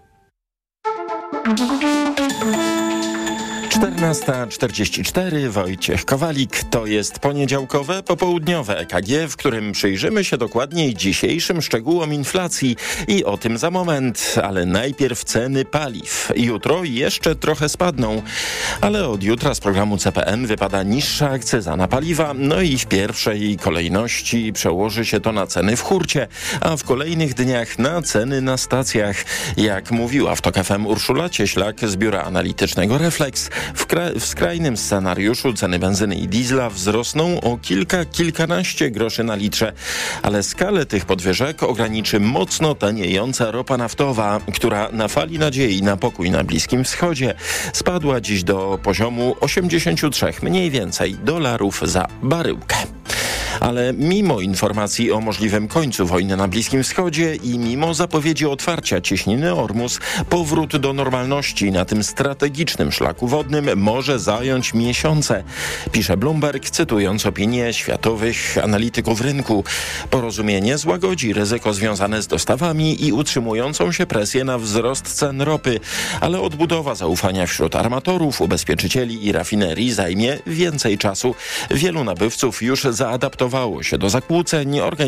czternasta czterdzieści cztery, Wojciech Kowalik. To jest poniedziałkowe, popołudniowe E K G, w którym przyjrzymy się dokładniej dzisiejszym szczegółom inflacji i o tym za moment. Ale najpierw ceny paliw. Jutro jeszcze trochę spadną, ale od jutra z programu C P N wypada niższa akcyza na paliwa, no i w pierwszej kolejności przełoży się to na ceny w hurcie, a w kolejnych dniach na ceny na stacjach. Jak mówiła w TOK F M Urszula Cieślak z biura analitycznego Reflex, W, kra- w skrajnym scenariuszu ceny benzyny i diesla wzrosną o kilka, kilkanaście groszy na litrze, ale skalę tych podwyżek ograniczy mocno taniejąca ropa naftowa, która na fali nadziei na pokój na Bliskim Wschodzie spadła dziś do poziomu osiemdziesiąt trzy mniej więcej dolarów za baryłkę. Ale mimo informacji o możliwym końcu wojny na Bliskim Wschodzie i mimo zapowiedzi otwarcia cieśniny Ormus, powrót do normalności na tym strategicznym szlaku wodnym może zająć miesiące, pisze Bloomberg, cytując opinię światowych analityków rynku. Porozumienie złagodzi ryzyko związane z dostawami i utrzymującą się presję na wzrost cen ropy, ale odbudowa zaufania wśród armatorów, ubezpieczycieli i rafinerii zajmie więcej czasu. Wielu nabywców już zaadaptowało się do zakłóceń.